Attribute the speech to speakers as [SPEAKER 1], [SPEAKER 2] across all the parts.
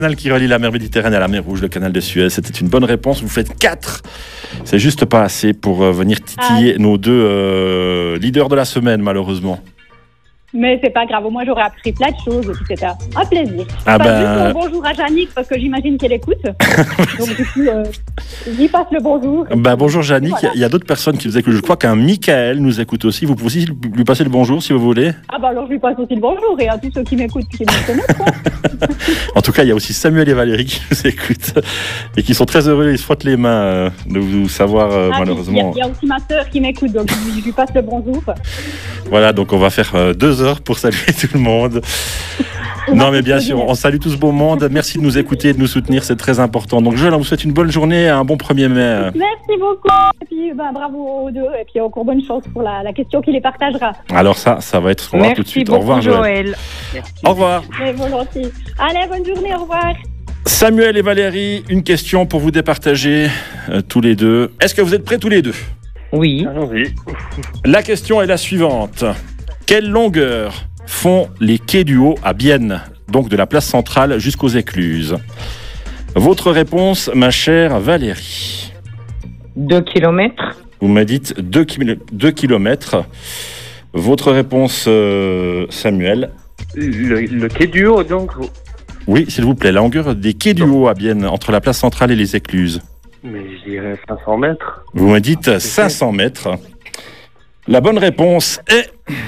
[SPEAKER 1] Canal qui relie la mer Méditerranée à la mer Rouge, le canal de Suez. C'était une bonne réponse. Vous faites 4. C'est juste pas assez pour venir titiller nos deux leaders de la semaine, malheureusement.
[SPEAKER 2] Mais c'est pas grave, moi j'aurais appris plein de choses et puis c'était un plaisir.
[SPEAKER 1] Ah
[SPEAKER 2] passe juste mon bonjour à Jannick parce que j'imagine qu'elle écoute. Donc du coup, j'y passe le bonjour.
[SPEAKER 1] Bonjour Jannick, il y a d'autres personnes qui nous écoutent. Je crois qu'un Michael nous écoute aussi. Vous pouvez aussi lui passer le bonjour si vous voulez.
[SPEAKER 2] Alors je lui passe aussi le bonjour et à tous ceux qui m'écoutent qui me connaissent.
[SPEAKER 1] En tout cas, il y a aussi Samuel et Valérie qui nous écoutent et qui sont très heureux. Ils se frottent les mains de vous savoir malheureusement.
[SPEAKER 2] Il y a aussi ma sœur qui m'écoute, donc je lui passe le bonjour.
[SPEAKER 1] Voilà, donc on va faire 2 heures pour saluer tout le monde. Non mais bien sûr, on salue tout ce beau monde. Merci de nous écouter et de nous soutenir, c'est très important. Donc Joël, on vous souhaite une bonne journée et un bon 1er mai.
[SPEAKER 2] Merci beaucoup. Et puis bravo aux deux. Et puis encore bonne chance pour la question qui les partagera.
[SPEAKER 1] Alors ça va être ce qu'on va tout de suite. Au revoir Joël. Au revoir.
[SPEAKER 2] Mais volontiers. Allez, bonne journée, au revoir.
[SPEAKER 1] Samuel et Valérie, une question pour vous départager tous les deux. Est-ce que vous êtes prêts tous les deux ?
[SPEAKER 3] Oui.
[SPEAKER 4] Allons-y.
[SPEAKER 1] La question est la suivante. Quelle longueur font les quais du Haut à Bienne, donc de la place centrale jusqu'aux écluses? Votre réponse, ma chère Valérie.
[SPEAKER 3] 2 kilomètres.
[SPEAKER 1] Vous me dites 2 kilomètres. Votre réponse, Samuel.
[SPEAKER 4] Le quai du Haut, donc.
[SPEAKER 1] Oui, s'il vous plaît, la longueur des quais du Haut à Bienne, entre la place centrale et les écluses.
[SPEAKER 4] Mais je dirais 500 mètres.
[SPEAKER 1] Vous me dites 500 mètres. La bonne réponse est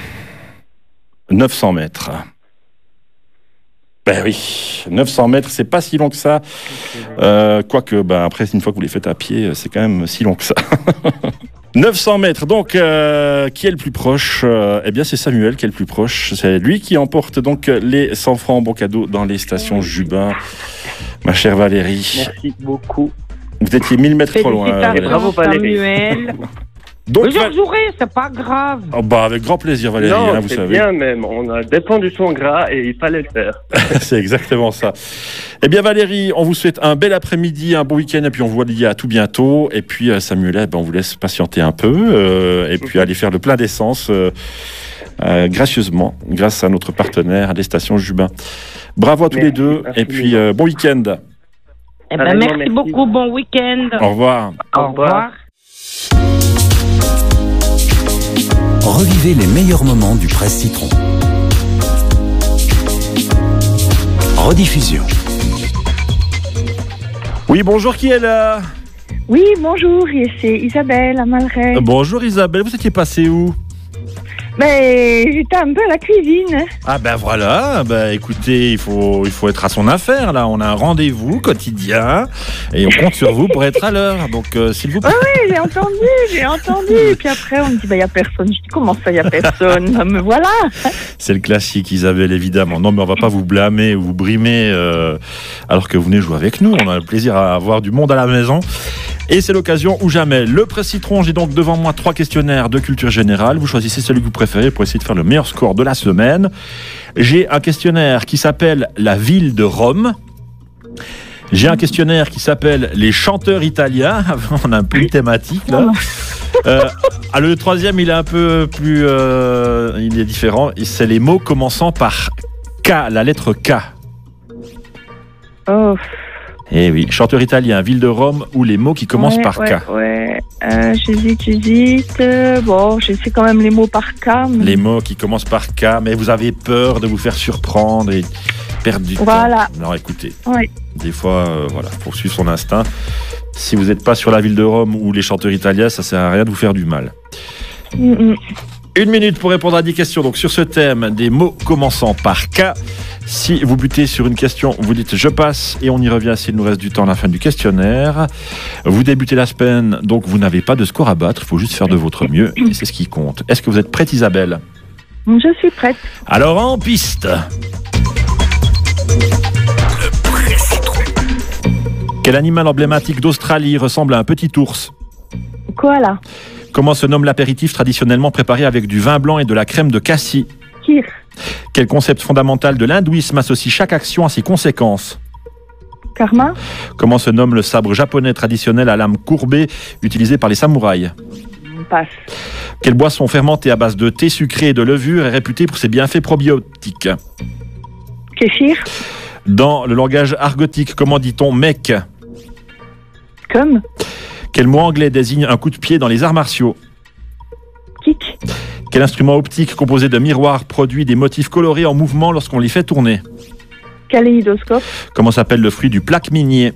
[SPEAKER 1] 900 mètres. Ben oui, 900 mètres, c'est pas si long que ça. Quoique, après, une fois que vous les faites à pied, c'est quand même si long que ça. 900 mètres, donc qui est le plus proche? Eh bien, c'est Samuel qui est le plus proche. C'est lui qui emporte donc les 100 francs en bon cadeau dans les stations Jubin. Ma chère Valérie.
[SPEAKER 4] Merci beaucoup.
[SPEAKER 1] Vous étiez 1000 mètres trop loin.
[SPEAKER 3] Bravo Valérie.
[SPEAKER 1] Donc,
[SPEAKER 3] je rejouerai, c'est pas grave.
[SPEAKER 1] Avec grand plaisir Valérie,
[SPEAKER 4] non,
[SPEAKER 1] vous
[SPEAKER 4] c'est
[SPEAKER 1] savez.
[SPEAKER 4] Bien même, on a dépendu son gras et il fallait le faire.
[SPEAKER 1] C'est exactement ça. Eh bien Valérie, on vous souhaite un bel après-midi, un bon week-end et puis on vous dit à tout bientôt. Et puis Samuel, on vous laisse patienter un peu et puis aller faire le plein d'essence gracieusement, grâce à notre partenaire à des stations Jubin. Bravo à tous les deux et puis bon week-end.
[SPEAKER 3] Merci beaucoup, bon week-end.
[SPEAKER 1] Au revoir.
[SPEAKER 3] Au revoir.
[SPEAKER 5] Revivez les meilleurs moments du Presse Citron. Rediffusion.
[SPEAKER 1] Oui, bonjour, qui est là?
[SPEAKER 6] Oui, bonjour, c'est Isabelle à Malray.
[SPEAKER 1] Bonjour Isabelle, vous étiez passée où?
[SPEAKER 6] J'étais un peu à la cuisine.
[SPEAKER 1] Ah voilà, écoutez, il faut être à son affaire là, on a un rendez-vous quotidien et on compte sur vous pour être à l'heure, donc s'il vous plaît.
[SPEAKER 6] Oui, j'ai entendu, et puis après on me dit, il n'y a personne, je dis, comment ça, il n'y a personne? Me voilà.
[SPEAKER 1] C'est le classique Isabelle, évidemment. Non mais on va pas vous blâmer ou vous brimer alors que vous venez jouer avec nous, on a le plaisir à avoir du monde à la maison. Et c'est l'occasion ou jamais. Le Presse Citron, j'ai donc devant moi 3 questionnaires de culture générale. Vous choisissez celui que vous préférez pour essayer de faire le meilleur score de la semaine. J'ai un questionnaire qui s'appelle la ville de Rome. J'ai un questionnaire qui s'appelle les chanteurs italiens. On a un peu une thématique là. Le troisième, il est un peu plus... il est différent. C'est les mots commençant par K, la lettre K.
[SPEAKER 6] Oh.
[SPEAKER 1] Eh oui, chanteur italien, ville de Rome, ou les mots qui commencent par K.
[SPEAKER 6] J'hésite. Bon, je sais quand même les mots par K. Mais...
[SPEAKER 1] Les mots qui commencent par K, mais vous avez peur de vous faire surprendre et perdre du temps. Alors écoutez, des fois, faut suivre son instinct. Si vous n'êtes pas sur la ville de Rome ou les chanteurs italiens, ça sert à rien de vous faire du mal. 1 minute pour répondre à 10 questions. Donc sur ce thème, des mots commençant par K. Si vous butez sur une question, vous dites je passe et on y revient s'il nous reste du temps à la fin du questionnaire. Vous débutez la semaine, donc vous n'avez pas de score à battre, il faut juste faire de votre mieux et c'est ce qui compte. Est-ce que vous êtes prête Isabelle?
[SPEAKER 6] Je suis prête.
[SPEAKER 1] Alors en piste.
[SPEAKER 5] Le Presse Citron.
[SPEAKER 1] Quel animal emblématique d'Australie ressemble à un petit ours?
[SPEAKER 6] Koala.
[SPEAKER 1] Comment se nomme l'apéritif traditionnellement préparé avec du vin blanc et de la crème de cassis?
[SPEAKER 6] Kir.
[SPEAKER 1] Quel concept fondamental de l'hindouisme associe chaque action à ses conséquences?
[SPEAKER 6] Karma.
[SPEAKER 1] Comment se nomme le sabre japonais traditionnel à lame courbée utilisé par les samouraïs?
[SPEAKER 6] Passe.
[SPEAKER 1] Quelle boisson fermentée à base de thé sucré et de levure est réputée pour ses bienfaits probiotiques?
[SPEAKER 6] Kéfir.
[SPEAKER 1] Dans le langage argotique, comment dit-on mec?
[SPEAKER 6] Comme
[SPEAKER 1] Quel mot anglais désigne un coup de pied dans les arts martiaux?
[SPEAKER 6] kick.
[SPEAKER 1] Quel instrument optique composé de miroirs produit des motifs colorés en mouvement lorsqu'on les fait tourner?
[SPEAKER 6] Kaléidoscope.
[SPEAKER 1] Comment s'appelle le fruit du plaque minier?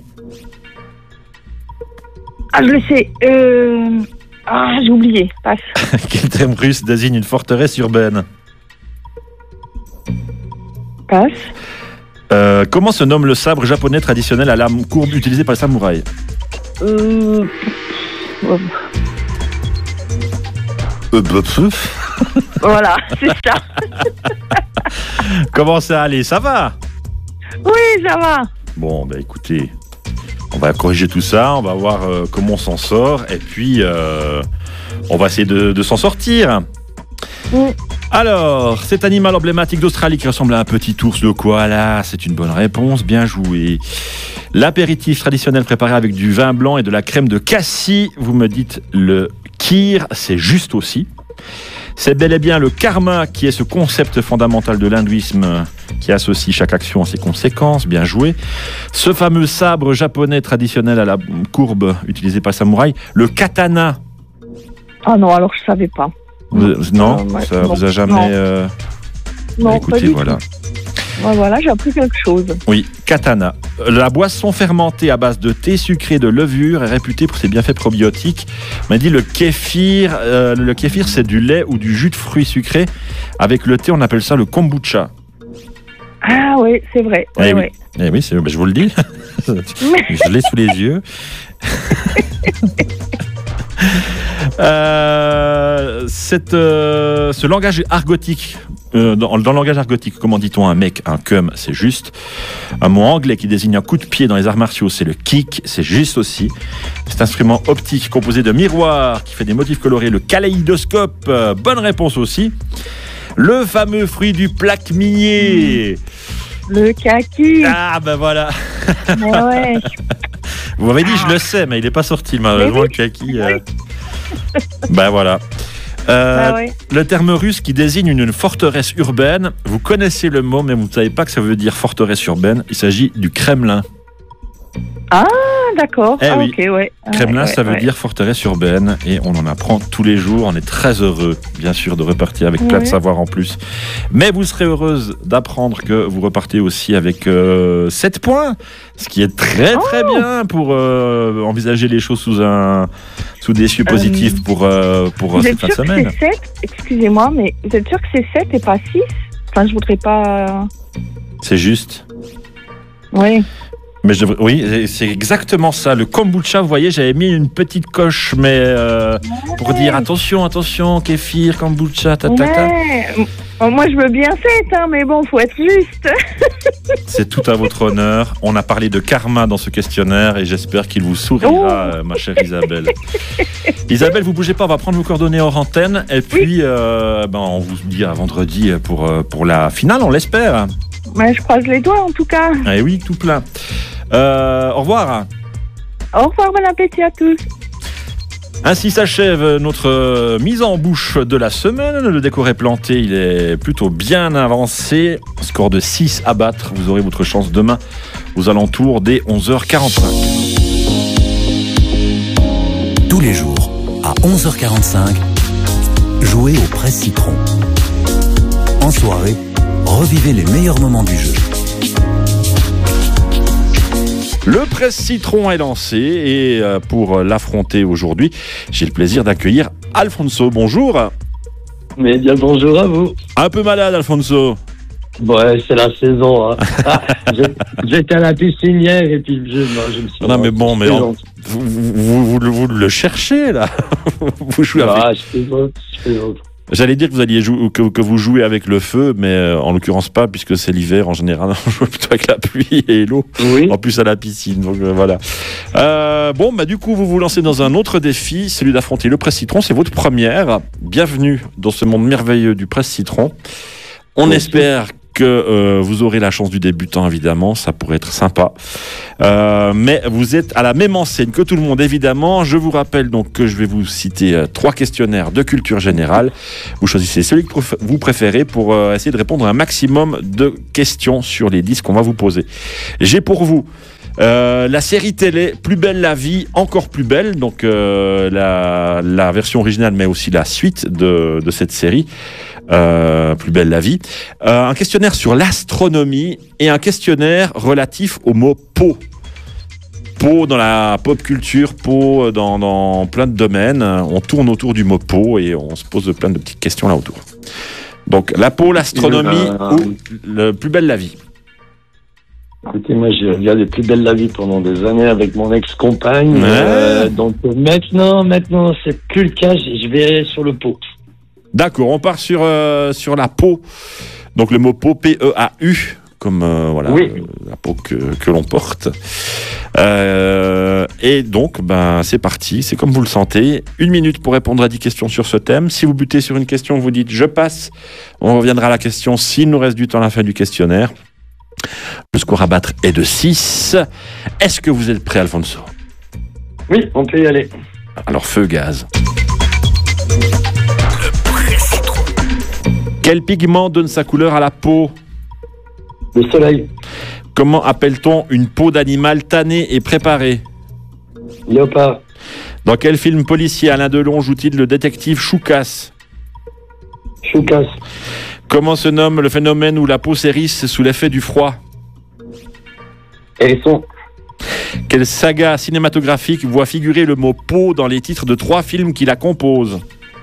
[SPEAKER 6] Ah, je le sais. J'ai oublié. Passe.
[SPEAKER 1] Quel terme russe désigne une forteresse urbaine?
[SPEAKER 6] Passe.
[SPEAKER 1] Comment se nomme le sabre japonais traditionnel à lame courbe utilisé par les samouraïs?
[SPEAKER 6] Voilà, c'est ça.
[SPEAKER 1] Comment ça allait? Ça va?
[SPEAKER 6] Oui, ça va.
[SPEAKER 1] Bon, bah écoutez, on va corriger tout ça, on va voir comment on s'en sort, et puis on va essayer de s'en sortir. Alors, cet animal emblématique d'Australie qui ressemble à un petit ours de koala, c'est une bonne réponse, bien joué. L'apéritif traditionnel préparé avec du vin blanc et de la crème de cassis, vous me dites le kir, c'est juste aussi. C'est bel et bien le karma qui est ce concept fondamental de l'hindouisme qui associe chaque action à ses conséquences, bien joué. Ce fameux sabre japonais traditionnel à la courbe utilisé par les samouraïs, le katana.
[SPEAKER 6] Ah non, alors je savais pas.
[SPEAKER 1] Non, ça vous a jamais...
[SPEAKER 6] Non,
[SPEAKER 1] écoutez,
[SPEAKER 6] pas du
[SPEAKER 1] voilà.
[SPEAKER 6] tout. Ouais, voilà, j'ai appris quelque chose.
[SPEAKER 1] Oui, katana. La boisson fermentée à base de thé sucré de levure est réputée pour ses bienfaits probiotiques. On m'a dit le kéfir c'est du lait ou du jus de fruits sucrés. Avec le thé, on appelle ça le kombucha.
[SPEAKER 6] Ah oui, c'est vrai.
[SPEAKER 1] Eh oui,
[SPEAKER 6] Ouais.
[SPEAKER 1] eh oui je vous le dis. Je l'ai sous les yeux. Ce langage argotique, dans le langage argotique, comment dit-on un mec, un cum, c'est juste. Un mot anglais qui désigne un coup de pied dans les arts martiaux, c'est le kick, c'est juste aussi. Cet instrument optique composé de miroirs qui fait des motifs colorés, le kaléidoscope, bonne réponse aussi. Le fameux fruit du plaque minier.
[SPEAKER 6] Le kaki.
[SPEAKER 1] Ah ben voilà.
[SPEAKER 6] Ouais.
[SPEAKER 1] Vous m'avez dit, je le sais, mais il n'est pas sorti, malheureusement, le kaki. Ben voilà.
[SPEAKER 6] Ouais.
[SPEAKER 1] Le terme russe qui désigne une forteresse urbaine, vous connaissez le mot, mais vous ne savez pas que ça veut dire forteresse urbaine. Il s'agit du Kremlin.
[SPEAKER 6] Ah, d'accord.
[SPEAKER 1] Eh oui.
[SPEAKER 6] Ok, ouais.
[SPEAKER 1] Kremlin,
[SPEAKER 6] Ouais,
[SPEAKER 1] ça veut
[SPEAKER 6] ouais.
[SPEAKER 1] dire forteresse urbaine, et on en apprend tous les jours. On est très heureux, bien sûr, de repartir avec plein de savoir en plus. Mais vous serez heureuse d'apprendre que vous repartez aussi avec 7 points, ce qui est très très bien pour envisager les choses sous des cieux positifs pour
[SPEAKER 6] Vous
[SPEAKER 1] cette
[SPEAKER 6] êtes
[SPEAKER 1] fin de
[SPEAKER 6] sûr que
[SPEAKER 1] semaine.
[SPEAKER 6] c'est 7? Excusez-moi, mais vous êtes sûr que c'est 7 et pas 6? Enfin, je voudrais pas...
[SPEAKER 1] C'est juste.
[SPEAKER 6] Oui.
[SPEAKER 1] Mais oui, c'est exactement ça. Le kombucha, vous voyez, j'avais mis une petite coche, mais pour dire attention, kéfir, kombucha,
[SPEAKER 6] Ouais. Moi, je veux bien 7, hein, mais bon, faut être juste.
[SPEAKER 1] C'est tout à votre honneur. On a parlé de karma dans ce questionnaire et j'espère qu'il vous sourira, ma chère Isabelle. Isabelle, vous bougez pas, on va prendre vos coordonnées hors antenne et puis on vous dit à vendredi pour la finale, on l'espère.
[SPEAKER 6] Ouais, je croise les doigts, en tout cas.
[SPEAKER 1] Eh oui, tout plein. Au revoir.
[SPEAKER 6] Au revoir, bon appétit à tous.
[SPEAKER 1] Ainsi s'achève notre mise en bouche de la semaine. Le décor est planté, il est plutôt bien avancé. Score de 6 à battre. Vous aurez votre chance demain aux alentours des 11h45.
[SPEAKER 5] Tous les jours, à 11h45, jouez au Presse Citron. En soirée, revivez les meilleurs moments du jeu.
[SPEAKER 1] Le Presse Citron est lancé et pour l'affronter aujourd'hui, j'ai le plaisir d'accueillir Alfonso. Bonjour.
[SPEAKER 7] Mais bien bonjour à vous.
[SPEAKER 1] Un peu malade, Alfonso.
[SPEAKER 7] Ouais, c'est la saison. Hein. J'étais à la piscine hier et puis je me suis...
[SPEAKER 1] Non mais bon, mais vous le cherchez là. Vous jouez avec...
[SPEAKER 7] je plaisante.
[SPEAKER 1] J'allais dire que vous alliez que vous jouez avec le feu, mais en l'occurrence pas, puisque c'est l'hiver en général. On joue plutôt avec la pluie et l'eau.
[SPEAKER 7] Oui.
[SPEAKER 1] En plus à la piscine. Donc voilà. Du coup, vous vous lancez dans un autre défi, celui d'affronter le Presse Citron. C'est votre première. Bienvenue dans ce monde merveilleux du Presse Citron. On espère que vous aurez la chance du débutant, évidemment. Ça pourrait être sympa. Mais vous êtes à la même enseigne que tout le monde, évidemment. Je vous rappelle donc que je vais vous citer 3 questionnaires de culture générale. Vous choisissez celui que vous préférez pour essayer de répondre à un maximum de questions sur les 10 qu'on va vous poser. J'ai pour vous la série télé Plus belle la vie, encore plus belle, donc la version originale, mais aussi la suite de cette série. Plus belle la vie, un questionnaire sur l'astronomie et un questionnaire relatif au mot peau. Peau dans la pop culture, peau dans plein de domaines. On tourne autour du mot peau et on se pose plein de petites questions là autour. Donc la peau, l'astronomie ou le Plus belle la vie.
[SPEAKER 7] Écoutez, moi j'ai regardé Plus belle la vie pendant des années avec mon ex-compagne. Donc maintenant c'est plus le cas, je vais sur le pot.
[SPEAKER 1] D'accord, on part sur la peau. Donc le mot peau, P-E-A-U, comme
[SPEAKER 7] oui.
[SPEAKER 1] La peau que l'on porte. Et donc, c'est parti, c'est comme vous le sentez. 1 minute pour répondre à 10 questions sur ce thème. Si vous butez sur une question, vous dites « je passe ». On reviendra à la question s'il nous reste du temps à la fin du questionnaire. Le score à battre est de 6. Est-ce que vous êtes prêt, Alfonso?
[SPEAKER 7] Oui, on peut y aller.
[SPEAKER 1] Alors, feu gaz. Quel pigment donne sa couleur à la peau?
[SPEAKER 7] Le soleil.
[SPEAKER 1] Comment appelle-t-on une peau d'animal tannée et préparée?
[SPEAKER 7] Léopard.
[SPEAKER 1] Dans quel film policier Alain Delon joue-t-il le détective Choucas?
[SPEAKER 7] Choucas.
[SPEAKER 1] Comment se nomme le phénomène où la peau s'hérisse sous l'effet du froid?
[SPEAKER 7] Hérisson.
[SPEAKER 1] Quelle saga cinématographique voit figurer le mot peau dans les titres de 3 films qui la composent?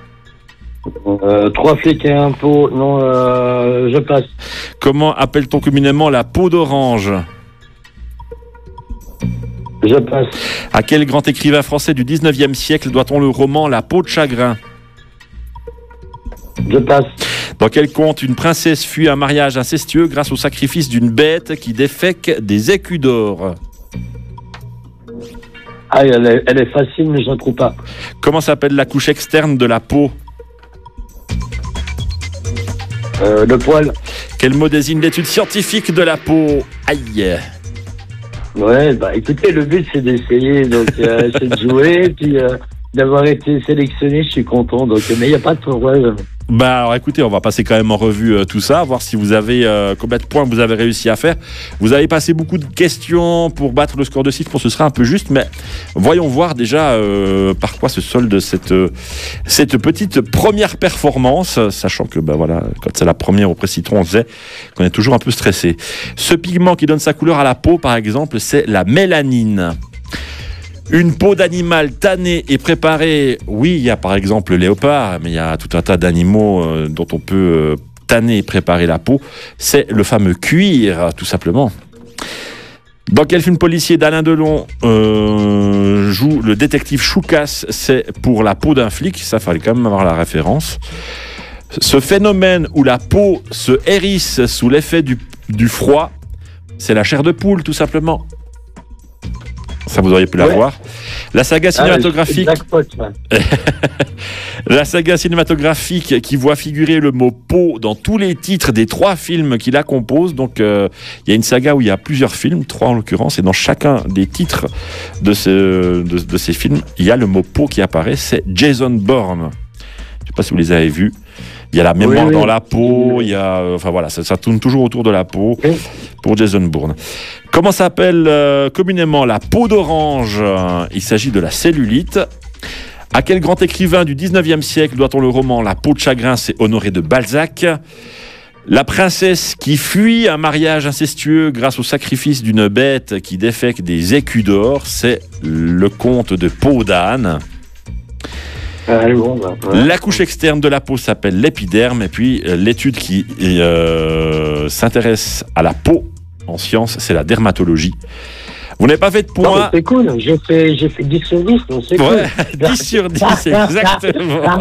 [SPEAKER 7] 3 flics et un pot. Non, je passe.
[SPEAKER 1] Comment appelle-t-on communément la peau d'orange?
[SPEAKER 7] Je passe.
[SPEAKER 1] À quel grand écrivain français du 19e siècle doit-on le roman La peau de chagrin?
[SPEAKER 7] Je passe.
[SPEAKER 1] Dans quel conte une princesse fuit un mariage incestueux grâce au sacrifice d'une bête qui défèque des écus d'or?
[SPEAKER 7] Ah, elle est facile, mais je ne trouve pas.
[SPEAKER 1] Comment s'appelle la couche externe de la peau?
[SPEAKER 7] Le poil.
[SPEAKER 1] Quel mot désigne l'étude scientifique de la peau? Aïe.
[SPEAKER 7] Ouais, écoutez, le but c'est d'essayer, donc c'est de jouer, puis d'avoir été sélectionné, je suis content, donc mais il n'y a pas de problème.
[SPEAKER 1] Alors écoutez, on va passer quand même en revue tout ça, voir si vous avez combien de points vous avez réussi à faire. Vous avez passé beaucoup de questions pour battre le score de 6, pour ce sera un peu juste, mais voyons voir déjà par quoi se solde cette petite première performance, sachant que quand c'est la première au Pré-Citron, on sait qu'on est toujours un peu stressé. Ce pigment qui donne sa couleur à la peau, par exemple, c'est la mélanine. Une peau d'animal tannée et préparée, oui, il y a par exemple le léopard, mais il y a tout un tas d'animaux dont on peut tanner et préparer la peau. C'est le fameux cuir, tout simplement. Dans quel film policier d'Alain Delon joue le détective Choucas? C'est pour la peau d'un flic, ça fallait quand même avoir la référence. Ce phénomène où la peau se hérisse sous l'effet du froid, c'est la chair de poule, tout simplement. Ça, vous auriez pu la voir. La saga cinématographique. La saga cinématographique qui voit figurer le mot peau dans tous les titres des 3 films qui la composent. Donc, il y a une saga où il y a plusieurs films, 3 en l'occurrence, et dans chacun des titres de ces films, il y a le mot peau qui apparaît. C'est Jason Bourne. Je ne sais pas si vous les avez vus. Il y a la mémoire dans la peau, il y a, ça tourne toujours autour de la peau pour Jason Bourne. Comment s'appelle communément la peau d'orange? Il s'agit de la cellulite. À quel grand écrivain du 19e siècle doit-on le roman La peau de chagrin? C'est Honoré de Balzac. La princesse qui fuit un mariage incestueux grâce au sacrifice d'une bête qui défèque des écus d'or, c'est le conte de Peau d'âne. La couche externe de la peau s'appelle l'épiderme, et puis l'étude qui s'intéresse à la peau en sciences, c'est la dermatologie. Vous n'avez pas fait de points.
[SPEAKER 7] Non, c'est cool, j'ai fait 10 sur 10, donc c'est cool.
[SPEAKER 1] 10 sur 10, exactement.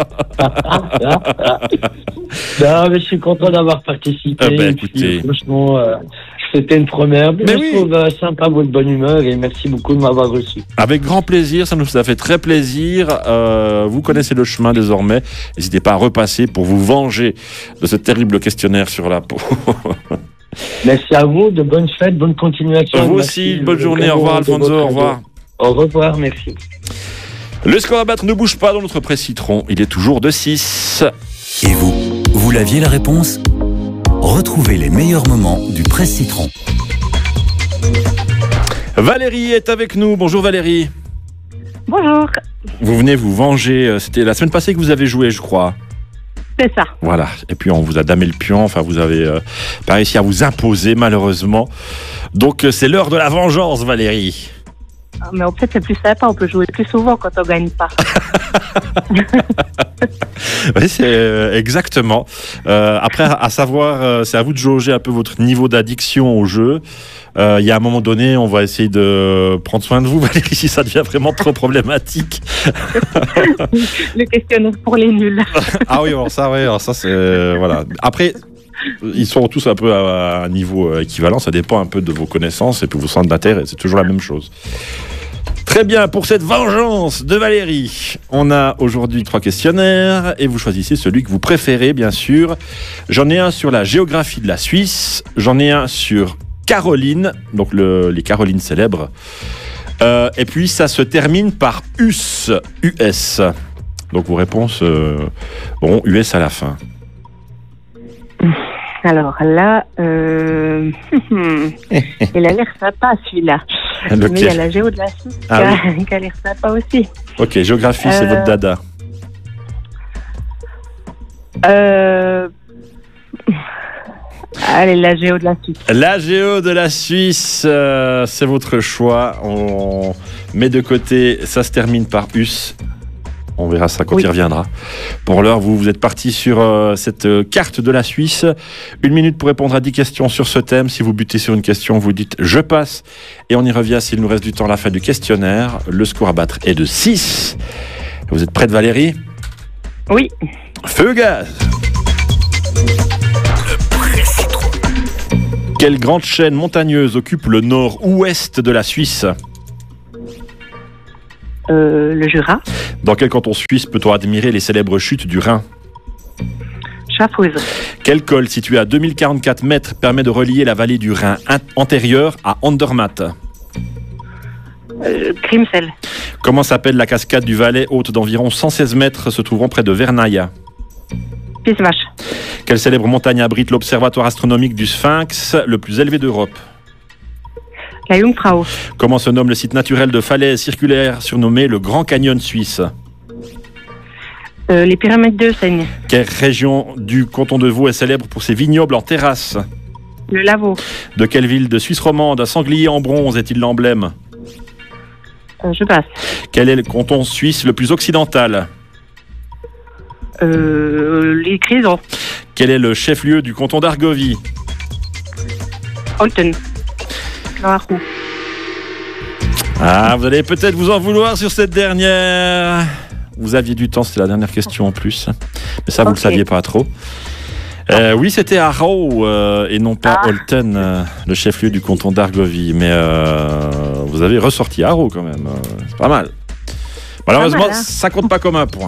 [SPEAKER 7] Non, mais je suis content d'avoir participé.
[SPEAKER 1] Écoutez.
[SPEAKER 7] Franchement, c'était une première. Mais je trouve sympa votre bonne humeur et merci beaucoup de m'avoir reçu. Avec
[SPEAKER 1] grand plaisir, ça nous a fait très plaisir. Vous connaissez le chemin désormais. N'hésitez pas à repasser pour vous venger de ce terrible questionnaire sur la peau.
[SPEAKER 7] Merci à vous, de bonnes fêtes, bonne continuation.
[SPEAKER 1] Vous aussi, bonne journée, au revoir Alfonso, au revoir.
[SPEAKER 7] Au revoir, merci.
[SPEAKER 1] Le score à battre ne bouge pas dans notre presse citron, il est toujours de 6.
[SPEAKER 5] Et vous l'aviez la réponse ? Retrouvez les meilleurs moments du Presse Citron.
[SPEAKER 1] Valérie est avec nous, bonjour Valérie.
[SPEAKER 2] Bonjour.
[SPEAKER 1] Vous venez vous venger, c'était la semaine passée que vous avez joué je crois.
[SPEAKER 2] C'est ça.
[SPEAKER 1] Voilà, et puis on vous a damé le pion, enfin vous avez pas réussi à vous imposer malheureusement. Donc c'est l'heure de la vengeance Valérie.
[SPEAKER 6] Mais en fait, c'est plus sympa, on peut jouer plus souvent quand on gagne pas.
[SPEAKER 1] Oui, c'est exactement. Après, à savoir, c'est à vous de jauger un peu votre niveau d'addiction au jeu. Il y a un moment donné, on va essayer de prendre soin de vous, Valérie, si ça devient vraiment trop problématique.
[SPEAKER 6] Le questionnaire pour les nuls.
[SPEAKER 1] Ah oui, alors ça c'est voilà. Après. Ils sont tous un peu à un niveau équivalent, ça dépend un peu de vos connaissances et puis vos centres d'intérêt, c'est toujours la même chose. Très bien, pour cette vengeance de Valérie, on a aujourd'hui 3 questionnaires et vous choisissez celui que vous préférez, bien sûr. J'en ai un sur la géographie de la Suisse, j'en ai un sur Caroline, donc les Carolines célèbres, et puis ça se termine par US. Donc vos réponses auront US à la fin.
[SPEAKER 6] Alors là, il a l'air sympa celui-là.
[SPEAKER 1] Lequel?
[SPEAKER 6] Mais il y a la géo de la Suisse qui a l'air sympa aussi.
[SPEAKER 1] Ok, géographie, c'est votre dada.
[SPEAKER 6] Allez, la géo de la Suisse.
[SPEAKER 1] La géo de la Suisse, c'est votre choix. On met de côté, ça se termine par US. On verra ça quand il reviendra. Pour l'heure, vous êtes parti sur cette carte de la Suisse. 1 minute pour répondre à 10 questions sur ce thème. Si vous butez sur une question, vous dites « je passe ». Et on y revient s'il nous reste du temps à la fin du questionnaire. Le score à battre est de 6. Vous êtes prête, Valérie ?
[SPEAKER 6] Oui.
[SPEAKER 1] Feu gaz. Quelle grande chaîne montagneuse occupe le nord-ouest de la Suisse ?
[SPEAKER 6] Le Jura.
[SPEAKER 1] Dans quel canton suisse peut-on admirer les célèbres chutes du Rhin ?
[SPEAKER 6] Schaffhausen.
[SPEAKER 1] Quel col situé à 2044 mètres permet de relier la vallée du Rhin antérieure à Andermatt ?
[SPEAKER 6] Grimsel.
[SPEAKER 1] Comment s'appelle la cascade du Valais, haute d'environ 116 mètres, se trouvant près de Vernaya ?
[SPEAKER 6] Pismach.
[SPEAKER 1] Quelle célèbre montagne abrite l'observatoire astronomique du Sphinx, le plus élevé d'Europe ?
[SPEAKER 6] La Jungfrau.
[SPEAKER 1] Comment se nomme le site naturel de falaises circulaires surnommé le Grand Canyon suisse ?
[SPEAKER 6] Les pyramides de Seigne.
[SPEAKER 1] Quelle région du canton de Vaud est célèbre pour ses vignobles en terrasse ?
[SPEAKER 6] Le Lavaux.
[SPEAKER 1] De quelle ville de Suisse romande un sanglier en bronze est-il l'emblème ?
[SPEAKER 6] Je passe.
[SPEAKER 1] Quel est le canton suisse le plus occidental ?
[SPEAKER 6] Les Grisons.
[SPEAKER 1] Quel est le chef-lieu du canton d'Argovie ?
[SPEAKER 6] Olten.
[SPEAKER 1] Ah, vous allez peut-être vous en vouloir sur cette dernière. Vous aviez du temps, c'était la dernière question en plus. Mais ça, vous ne le saviez pas trop. Oui, c'était Aarau et non pas Olten, le chef-lieu du canton d'Argovie. Mais vous avez ressorti Aarau quand même. C'est pas mal. Malheureusement, ça compte pas comme un point.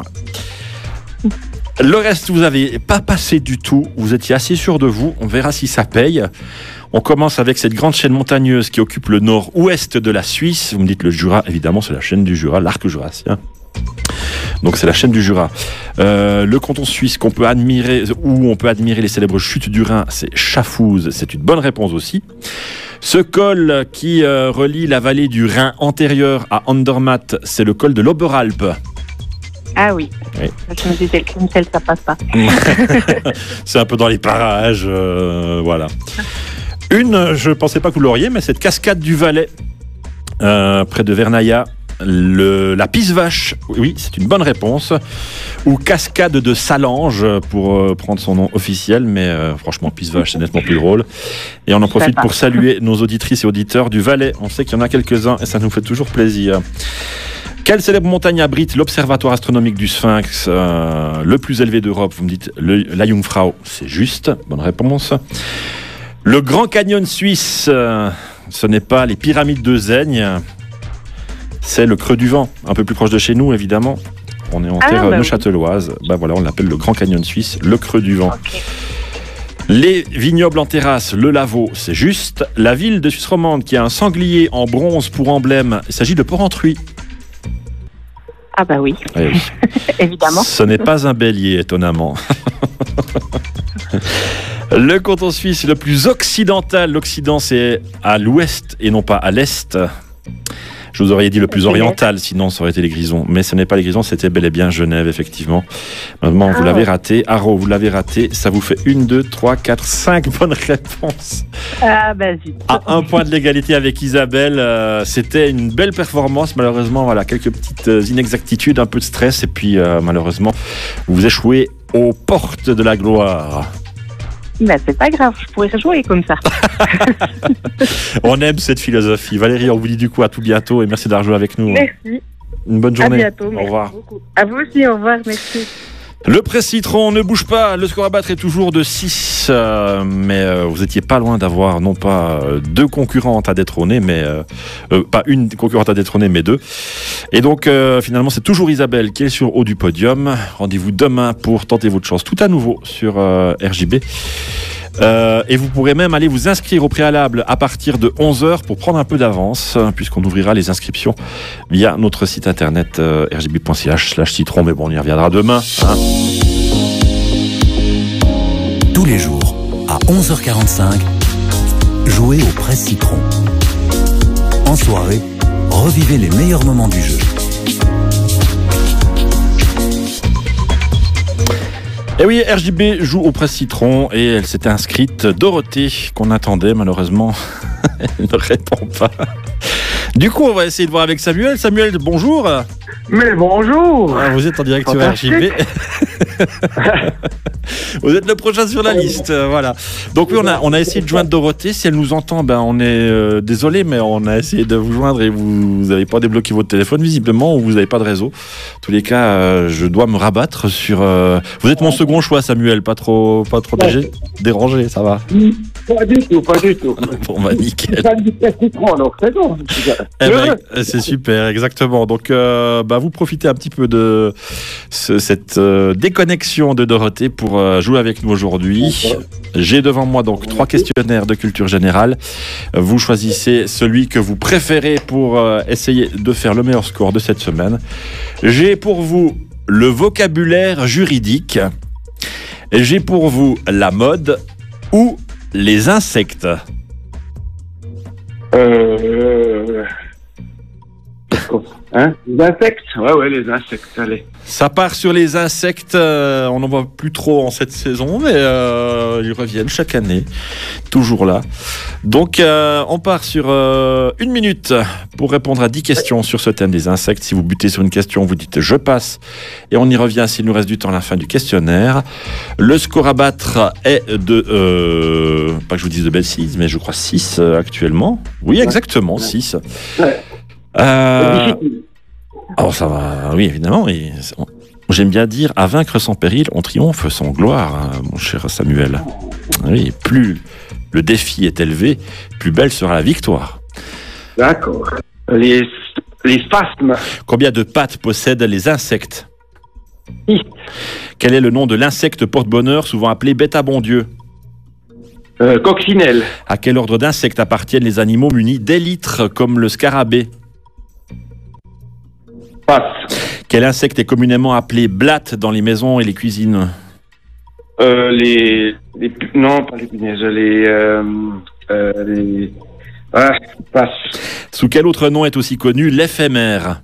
[SPEAKER 1] Le reste, vous n'avez pas passé du tout. Vous étiez assez sûr de vous. On verra si ça paye. On commence avec cette grande chaîne montagneuse qui occupe le nord-ouest de la Suisse. Vous me dites le Jura, évidemment, c'est la chaîne du Jura, l'arc jurassien. Donc c'est la chaîne du Jura. Le canton suisse qu'on peut admirer, où on peut admirer les célèbres chutes du Rhin, c'est Schaffhausen. C'est une bonne réponse aussi. Ce col qui relie la vallée du Rhin antérieure à Andermatt, c'est le col de l'Oberalp.
[SPEAKER 6] Ah oui. Je me disais, le Grimsel, ça passe pas.
[SPEAKER 1] C'est un peu dans les parages, voilà. Je pensais pas que vous l'auriez, mais cette cascade du Valais, près de Vernaya, la Pisvache, oui, c'est une bonne réponse. Ou cascade de Salange, pour prendre son nom officiel, mais franchement, Pisvache, c'est nettement plus drôle. Et on en profite pour saluer nos auditrices et auditeurs du Valais. On sait qu'il y en a quelques-uns et ça nous fait toujours plaisir. Quelle célèbre montagne abrite l'observatoire astronomique du Sphinx, le plus élevé d'Europe ? Vous me dites la Jungfrau, c'est juste, bonne réponse. Le Grand Canyon suisse, ce n'est pas les pyramides de Seigne, c'est le Creux du Vent, un peu plus proche de chez nous évidemment. On est en terre neuchâteloise, voilà, on l'appelle le Grand Canyon suisse, le Creux du Vent. Okay. Les vignobles en terrasse, le Lavaux, c'est juste. La ville de Suisse romande qui a un sanglier en bronze pour emblème, il s'agit de Porrentruy.
[SPEAKER 6] Ah bah oui,
[SPEAKER 1] Eh oui.
[SPEAKER 6] évidemment.
[SPEAKER 1] Ce n'est pas un bélier, étonnamment. Le canton suisse le plus occidental, l'Occident c'est à l'ouest et non pas à l'est. Je vous aurais dit le plus oriental, sinon ça aurait été les Grisons. Mais ce n'est pas les Grisons, c'était bel et bien Genève, effectivement. Maintenant, vous l'avez raté. Haro, vous l'avez raté. Ça vous fait 1, 2, 3, 4, 5 bonnes réponses.
[SPEAKER 6] Ah bah zut.
[SPEAKER 1] À un point de l'égalité avec Isabelle. C'était une belle performance. Malheureusement, voilà, quelques petites inexactitudes, un peu de stress. Et puis, malheureusement, vous échouez aux portes de la gloire.
[SPEAKER 6] Bah c'est pas grave, je pourrais jouer comme ça.
[SPEAKER 1] On aime cette philosophie. Valérie, on vous dit du coup à tout bientôt et merci d'avoir joué avec nous.
[SPEAKER 6] Merci.
[SPEAKER 1] Une bonne journée.
[SPEAKER 6] À bientôt.
[SPEAKER 1] Au revoir.
[SPEAKER 6] Beaucoup. À vous aussi, au revoir, merci.
[SPEAKER 1] Le presse citron ne bouge pas. Le score à battre est toujours de 6. Mais vous étiez pas loin d'avoir non pas 2 concurrentes à détrôner, mais pas une concurrente à détrôner, mais 2. Et donc finalement, c'est toujours Isabelle qui est sur haut du podium. Rendez-vous demain pour tenter votre chance tout à nouveau sur RJB. Et vous pourrez même aller vous inscrire au préalable à partir de 11h pour prendre un peu d'avance, puisqu'on ouvrira les inscriptions via notre site internet rjb.ch/citron. Mais bon, on y reviendra demain. Hein.
[SPEAKER 5] Tous les jours, à 11h45, jouez au Presse Citron. En soirée, revivez les meilleurs moments du jeu.
[SPEAKER 1] Et oui, RJB joue au Presse Citron et elle s'était inscrite. Dorothée, qu'on attendait, malheureusement, elle ne répond pas. Du coup, on va essayer de voir avec Samuel. Samuel, bonjour.
[SPEAKER 4] Mais bonjour.
[SPEAKER 1] Ah, vous êtes en direct sur RJB. Vous êtes le prochain sur la liste, voilà. Donc oui, on a essayé de joindre Dorothée. Si elle nous entend, ben on est désolé, mais on a essayé de vous joindre et vous n'avez pas débloqué votre téléphone visiblement ou vous n'avez pas de réseau. En tous les cas, je dois me rabattre sur. Vous êtes mon second choix, Samuel, pas trop dérangé, ça va.
[SPEAKER 4] Pas du tout.
[SPEAKER 1] Bon, bah nickel.
[SPEAKER 4] Pas du citron, donc c'est bon.
[SPEAKER 1] Eh ben, c'est super, exactement. Donc, vous profitez un petit peu de cette déconnexion de Dorothée pour jouer avec nous aujourd'hui. J'ai devant moi donc 3 questionnaires de culture générale. Vous choisissez celui que vous préférez pour essayer de faire le meilleur score de cette semaine. J'ai pour vous le vocabulaire juridique. J'ai pour vous la mode ou les insectes.
[SPEAKER 4] Les insectes. Ouais, les insectes, allez.
[SPEAKER 1] Ça part sur les insectes, on n'en voit plus trop en cette saison, mais ils reviennent chaque année, toujours là. Donc on part sur 1 minute pour répondre à 10 questions sur ce thème des insectes. Si vous butez sur une question, vous dites « je passe » et on y revient s'il nous reste du temps à la fin du questionnaire. Le score à battre est de, pas que je vous dise de bêtises, mais je crois 6 actuellement. Oui, exactement, 6. Alors ça va, oui évidemment. J'aime bien dire, à vaincre sans péril, on triomphe sans gloire, mon cher Samuel. Oui, plus le défi est élevé, plus belle sera la victoire.
[SPEAKER 4] D'accord. Les phasmes.
[SPEAKER 1] Combien de pattes possèdent les insectes?
[SPEAKER 4] 6.
[SPEAKER 1] Quel est le nom de l'insecte porte-bonheur, souvent appelé bête à bon Dieu?
[SPEAKER 4] Coccinelle.
[SPEAKER 1] À quel ordre d'insectes appartiennent les animaux munis d'élytres comme le scarabée?
[SPEAKER 4] Passe.
[SPEAKER 1] Quel insecte est communément appelé blatte dans les maisons et les cuisines?
[SPEAKER 4] Non, pas les punaises, passe.
[SPEAKER 1] Sous quel autre nom est aussi connu l'éphémère?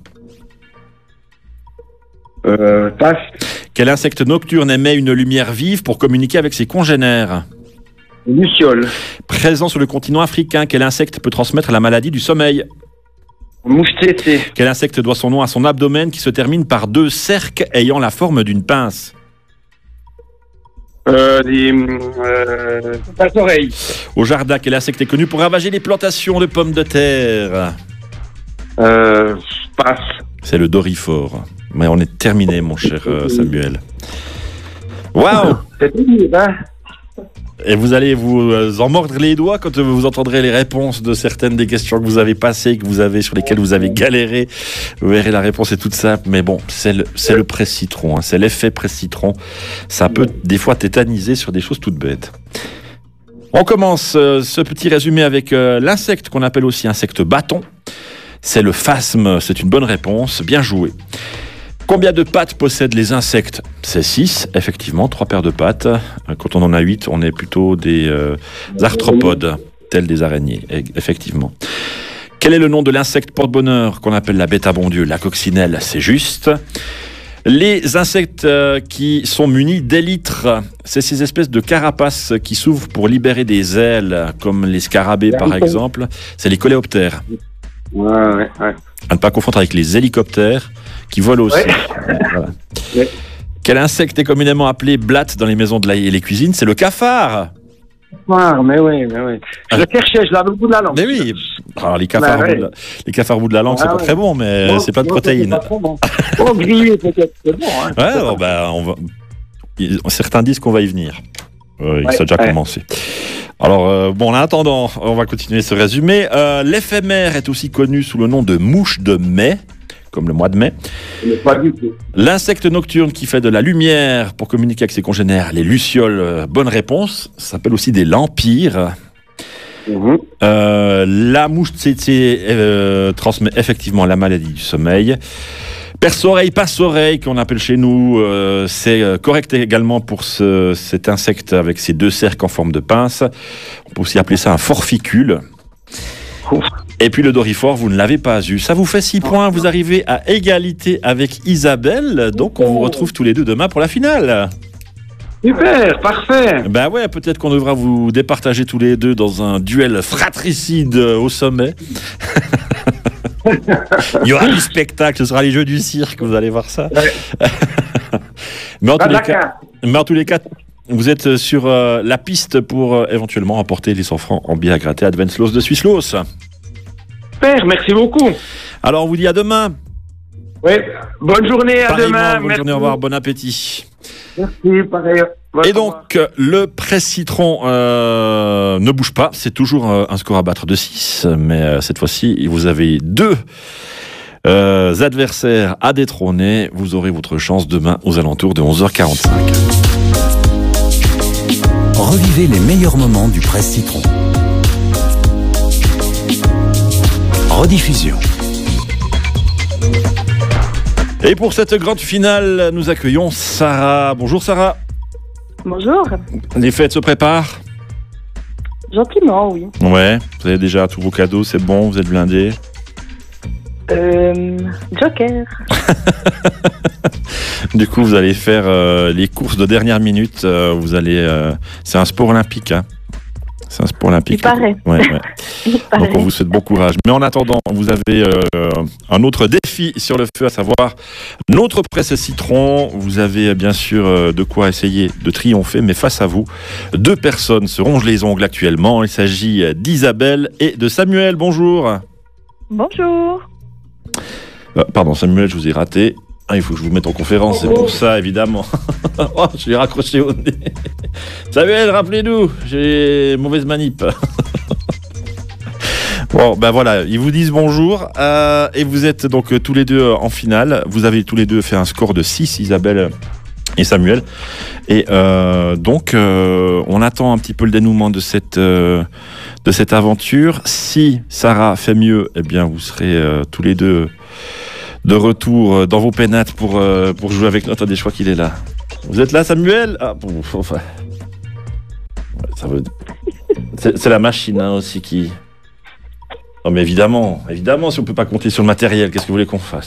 [SPEAKER 4] Passe.
[SPEAKER 1] Quel insecte nocturne émet une lumière vive pour communiquer avec ses congénères?
[SPEAKER 4] Luciole.
[SPEAKER 1] Présent sur le continent africain, quel insecte peut transmettre la maladie du sommeil?
[SPEAKER 4] Mouche tétée.
[SPEAKER 1] Quel insecte doit son nom à son abdomen qui se termine par 2 cerques ayant la forme d'une pince?
[SPEAKER 4] Passe-oreille.
[SPEAKER 1] Au jardin, quel insecte est connu pour ravager les plantations de pommes de terre?
[SPEAKER 4] Passe.
[SPEAKER 1] C'est le dorifort. Mais on est terminé, mon cher Samuel. Waouh!
[SPEAKER 4] C'est fini, hein?
[SPEAKER 1] Et vous allez vous en mordre les doigts quand vous entendrez les réponses de certaines des questions que vous avez passées, sur lesquelles vous avez galéré. Vous verrez, la réponse est toute simple, mais bon, c'est le presse-citron, c'est l'effet presse-citron. Ça peut des fois tétaniser sur des choses toutes bêtes. On commence ce petit résumé avec l'insecte qu'on appelle aussi insecte bâton. C'est le phasme, c'est une bonne réponse, bien joué. Combien de pattes possèdent les insectes ? C'est 6, effectivement, 3 paires de pattes. Quand on en a 8, on est plutôt des arthropodes, tels des araignées, effectivement. Quel est le nom de l'insecte porte-bonheur qu'on appelle la bête à bon Dieu ? La coccinelle, c'est juste. Les insectes qui sont munis d'élytres, c'est ces espèces de carapaces qui s'ouvrent pour libérer des ailes, comme les scarabées par exemple. C'est les coléoptères.
[SPEAKER 4] Ouais.
[SPEAKER 1] À ne pas confondre avec les hélicoptères, qui volent aussi. Voilà.
[SPEAKER 4] Ouais.
[SPEAKER 1] Quel insecte est communément appelé blatte dans les maisons et les cuisines ? C'est le cafard.
[SPEAKER 4] Mais oui. Je le cherchais, je l'avais au bout de la langue.
[SPEAKER 1] Mais oui. Alors, les cafards au bout de la langue, c'est pas très bon, mais c'est pas de protéines.
[SPEAKER 4] Oh, grillé peut-être, c'est bon. Hein.
[SPEAKER 1] Ouais, certains disent qu'on va y venir. Ça a déjà commencé. Alors, en attendant, on va continuer ce résumé. L'éphémère est aussi connu sous le nom de mouche de mai, comme le mois de mai.
[SPEAKER 4] Pas du tout. L'insecte
[SPEAKER 1] nocturne qui fait de la lumière pour communiquer avec ses congénères, les lucioles, bonne réponse. Ça s'appelle aussi des lampires. La mouche tsetse transmet effectivement la maladie du sommeil. Perce-oreille, passe-oreille, qu'on appelle chez nous, c'est correct également pour cet insecte avec ses 2 cercles en forme de pince. On peut aussi appeler ça un forficule. Et puis le dorifort, vous ne l'avez pas eu. Ça vous fait 6 points, vous arrivez à égalité avec Isabelle. Donc on vous retrouve tous les deux demain pour la finale.
[SPEAKER 4] Super, parfait.
[SPEAKER 1] Ben ouais, peut-être qu'on devra vous départager tous les deux dans un duel fratricide au sommet. Il y aura du spectacle, ce sera les jeux du cirque, vous allez voir ça. Ouais. Mais en tous les cas, vous êtes sur la piste pour éventuellement remporter les 100 francs en billets à gratter à Adventlos de Swisslos.
[SPEAKER 4] Super, merci beaucoup.
[SPEAKER 1] Alors on vous dit à demain.
[SPEAKER 4] Oui, bonne journée, à demain.
[SPEAKER 1] Bonne journée, au revoir, bon appétit.
[SPEAKER 4] Merci, pareil.
[SPEAKER 1] Et donc, le presse-citron ne bouge pas. C'est toujours un score à battre de 6. Mais cette fois-ci, vous avez 2 adversaires à détrôner. Vous aurez votre chance demain aux alentours de 11h45.
[SPEAKER 5] Revivez les meilleurs moments du presse-citron. Rediffusion.
[SPEAKER 1] Et pour cette grande finale, nous accueillons Sarah. Bonjour Sarah.
[SPEAKER 6] Bonjour.
[SPEAKER 1] Les fêtes se préparent ?
[SPEAKER 6] Gentiment, oui.
[SPEAKER 1] Ouais, vous avez déjà tous vos cadeaux, c'est bon, vous êtes blindés ?
[SPEAKER 6] Joker.
[SPEAKER 1] Du coup, vous allez faire les courses de dernière minute. Vous allez, c'est un sport olympique, hein. C'est un sport olympique.
[SPEAKER 6] Il paraît.
[SPEAKER 1] Ouais. Donc on vous souhaite bon courage. Mais en attendant, vous avez un autre défi sur le feu, à savoir notre presse-citron. Vous avez bien sûr de quoi essayer de triompher, mais face à vous, 2 personnes se rongent les ongles actuellement. Il s'agit d'Isabelle et de Samuel. Bonjour.
[SPEAKER 6] Bonjour.
[SPEAKER 1] Pardon, Samuel, je vous ai raté. Il faut que je vous mette en conférence, c'est pour ça, évidemment. Oh, je l'ai raccroché au nez. Samuel, rappelez-nous, j'ai mauvaise manip. Bon, ben voilà, ils vous disent bonjour. Et vous êtes donc tous les deux en finale. Vous avez tous les deux fait un score de 6, Isabelle et Samuel. Et donc, on attend un petit peu le dénouement de cette aventure. Si Sarah fait mieux, eh bien, vous serez tous les deux de retour dans vos pénates pour jouer avec nous. Attendez, je crois qu'il est là. Vous êtes là, Samuel ? Ah, bon, enfin... Ça veut... c'est la machine hein, aussi qui... Non mais évidemment, si on peut pas compter sur le matériel, qu'est-ce que vous voulez qu'on fasse ?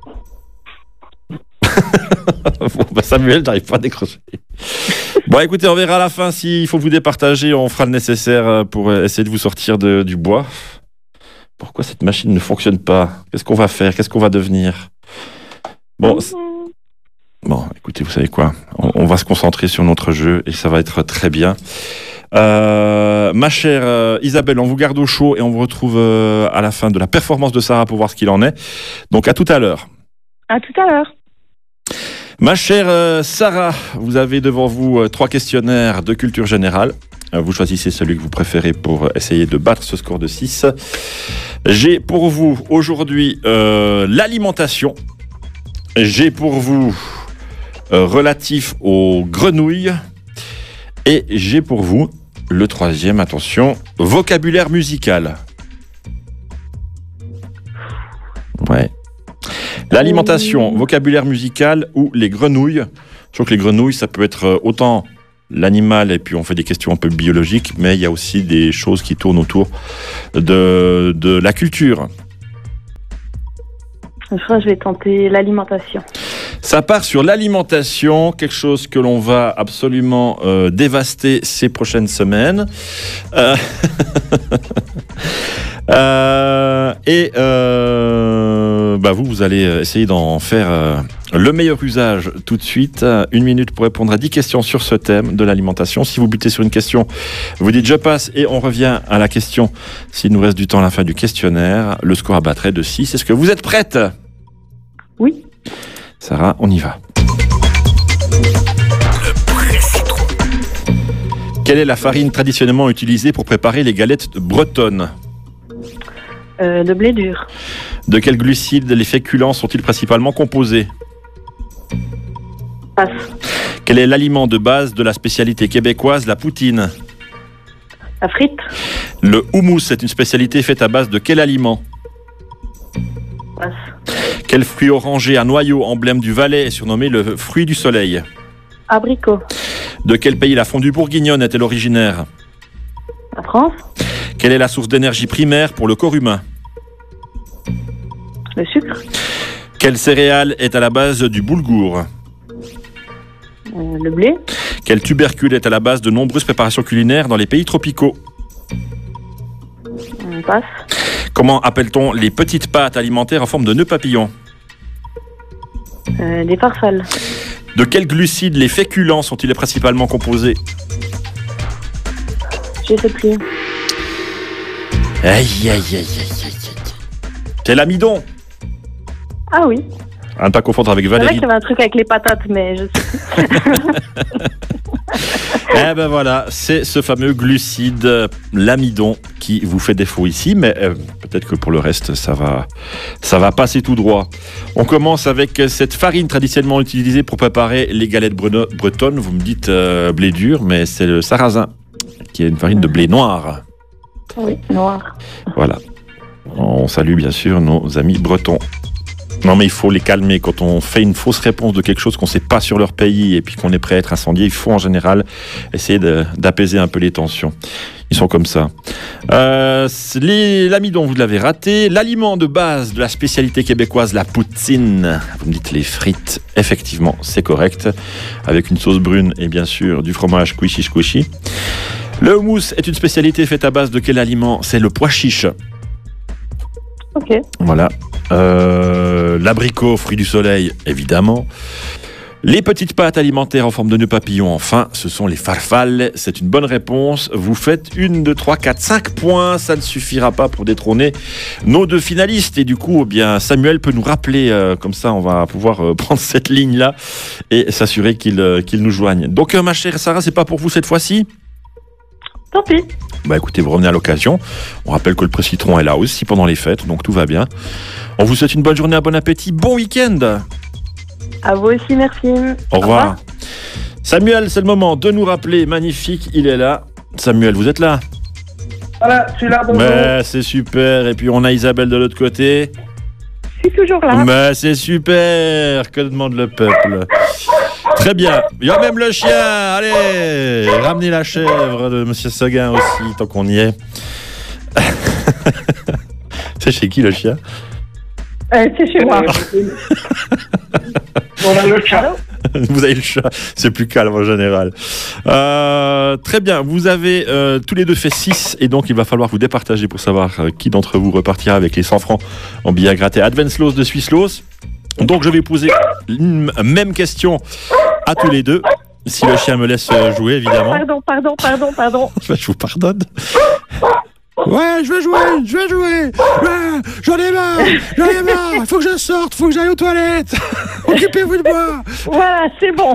[SPEAKER 1] Bon, bah Samuel, j'arrive pas à décrocher. Bon, écoutez, on verra à la fin s'il faut vous départager, on fera le nécessaire pour essayer de vous sortir du bois. Pourquoi cette machine ne fonctionne pas ? Qu'est-ce qu'on va faire ? Qu'est-ce qu'on va devenir ? Bon, écoutez, vous savez quoi ? On va se concentrer sur notre jeu et ça va être très bien. Ma chère Isabelle, on vous garde au chaud et on vous retrouve à la fin de la performance de Sarah pour voir ce qu'il en est. Donc à tout à l'heure.
[SPEAKER 6] À tout à l'heure.
[SPEAKER 1] Ma chère Sarah, vous avez devant vous 3 questionnaires de culture générale. Vous choisissez celui que vous préférez pour essayer de battre ce score de 6. J'ai pour vous aujourd'hui l'alimentation. J'ai pour vous relatif aux grenouilles. Et j'ai pour vous le 3e, attention, vocabulaire musical. Ouais. L'alimentation, vocabulaire musical ou les grenouilles. Je trouve que les grenouilles, ça peut être autant l'animal, et puis on fait des questions un peu biologiques, mais il y a aussi des choses qui tournent autour de la culture.
[SPEAKER 6] Je crois que je vais tenter l'alimentation.
[SPEAKER 1] Ça part sur l'alimentation, quelque chose que l'on va absolument dévaster ces prochaines semaines. Vous allez essayer d'en faire le meilleur usage tout de suite. 1 minute pour répondre à 10 questions sur ce thème de l'alimentation. Si vous butez sur une question, vous dites je passe et on revient à la question. S'il nous reste du temps à la fin du questionnaire, le score à battre est de 6. Est-ce que vous êtes prête ?
[SPEAKER 6] Oui.
[SPEAKER 1] Sarah, on y va. Quelle est la farine traditionnellement utilisée pour préparer les galettes bretonnes ?
[SPEAKER 6] De blé dur.
[SPEAKER 1] De quels glucides les féculents sont-ils principalement composés ?
[SPEAKER 6] Passe.
[SPEAKER 1] Quel est l'aliment de base de la spécialité québécoise, la poutine ?
[SPEAKER 6] La frite.
[SPEAKER 1] Le houmous est une spécialité faite à base de quel aliment ?
[SPEAKER 6] Passe.
[SPEAKER 1] Quel fruit orangé à noyau, emblème du Valais, est surnommé le fruit du soleil ?
[SPEAKER 6] Abricot.
[SPEAKER 1] De quel pays la fondue bourguignonne est-elle originaire ?
[SPEAKER 6] La France.
[SPEAKER 1] Quelle est la source d'énergie primaire pour le corps humain ?
[SPEAKER 6] Le sucre.
[SPEAKER 1] Quelle céréale est à la base du boulgour ?
[SPEAKER 6] Le blé.
[SPEAKER 1] Quel tubercule est à la base de nombreuses préparations culinaires dans les pays tropicaux ?
[SPEAKER 6] Passe.
[SPEAKER 1] Comment appelle-t-on les petites pâtes alimentaires en forme de nœud papillon ?
[SPEAKER 6] Des farfales.
[SPEAKER 1] De quels glucides les féculents sont-ils principalement composés ?
[SPEAKER 6] Je sais plus.
[SPEAKER 1] Aïe, aïe, aïe, aïe, aïe. C'est l'amidon.
[SPEAKER 6] Ah oui.
[SPEAKER 1] À ne pas confondre avec
[SPEAKER 6] C'est vrai
[SPEAKER 1] Valérie.
[SPEAKER 6] qu'il y avait un truc avec les patates, mais je sais plus.
[SPEAKER 1] Eh ben voilà, c'est ce fameux glucide, l'amidon, qui vous fait défaut ici, mais peut-être que pour le reste, ça va passer tout droit. On commence avec cette farine traditionnellement utilisée pour préparer les galettes bretonnes. Vous me dites blé dur, mais c'est le sarrasin, qui est une farine de blé noir.
[SPEAKER 6] Oui, noir.
[SPEAKER 1] Voilà. On salue bien sûr nos amis bretons. Non mais il faut les calmer. Quand on fait une fausse réponse de quelque chose qu'on ne sait pas sur leur pays et puis qu'on est prêt à être incendié, il faut en général essayer d'apaiser un peu les tensions. Ils sont comme ça. L'amidon, vous l'avez raté. L'aliment de base de la spécialité québécoise, la poutine. Vous me dites les frites. Effectivement, c'est correct. Avec une sauce brune et bien sûr du fromage squishy. Le houmous est une spécialité faite à base de quel aliment ? C'est le pois chiche.
[SPEAKER 6] Ok.
[SPEAKER 1] Voilà. L'abricot, fruit du soleil, évidemment. Les petites pâtes alimentaires en forme de nœud papillon, enfin, ce sont les farfales. C'est une bonne réponse. Vous faites 1, 2, 3, 4, 5 points. Ça ne suffira pas pour détrôner nos 2 finalistes. Et du coup, eh bien, Samuel peut nous rappeler, comme ça, on va pouvoir prendre cette ligne-là et s'assurer qu'il nous joigne. Donc, ma chère Sarah, c'est pas pour vous cette fois-ci ?
[SPEAKER 6] Tant pis.
[SPEAKER 1] Bah écoutez, vous revenez à l'occasion. On rappelle que le Presse Citron est là aussi pendant les fêtes, donc tout va bien. On vous souhaite une bonne journée, un bon appétit, bon week-end.
[SPEAKER 6] À vous aussi, merci.
[SPEAKER 1] Au revoir. Samuel, c'est le moment de nous rappeler. Magnifique, il est là. Samuel, vous êtes là ?
[SPEAKER 4] Voilà, je suis là, bonjour.
[SPEAKER 1] Mais c'est super. Et puis on a Isabelle de l'autre côté.
[SPEAKER 6] Je suis toujours là.
[SPEAKER 1] Mais c'est super. Que demande le peuple ? Très bien. Il y a même le chien. Allez, ramenez la chèvre de Monsieur Seguin aussi, tant qu'on y est. C'est chez qui le chien ?
[SPEAKER 6] C'est chez moi.
[SPEAKER 4] On a le chat.
[SPEAKER 1] Vous avez le chat, c'est plus calme en général. Très bien, vous avez tous les deux fait 6 et donc il va falloir vous départager pour savoir qui d'entre vous repartira avec les 100 francs en billets à gratter Advance-Loos de Swisslos. Donc je vais poser une même question à tous les deux, si le chien me laisse jouer évidemment.
[SPEAKER 6] Pardon.
[SPEAKER 1] Je vous pardonne. Ouais, je vais jouer. Ouais, j'en ai marre. Il faut que je sorte, faut que j'aille aux toilettes. Occupez-vous de moi.
[SPEAKER 6] Voilà, c'est bon.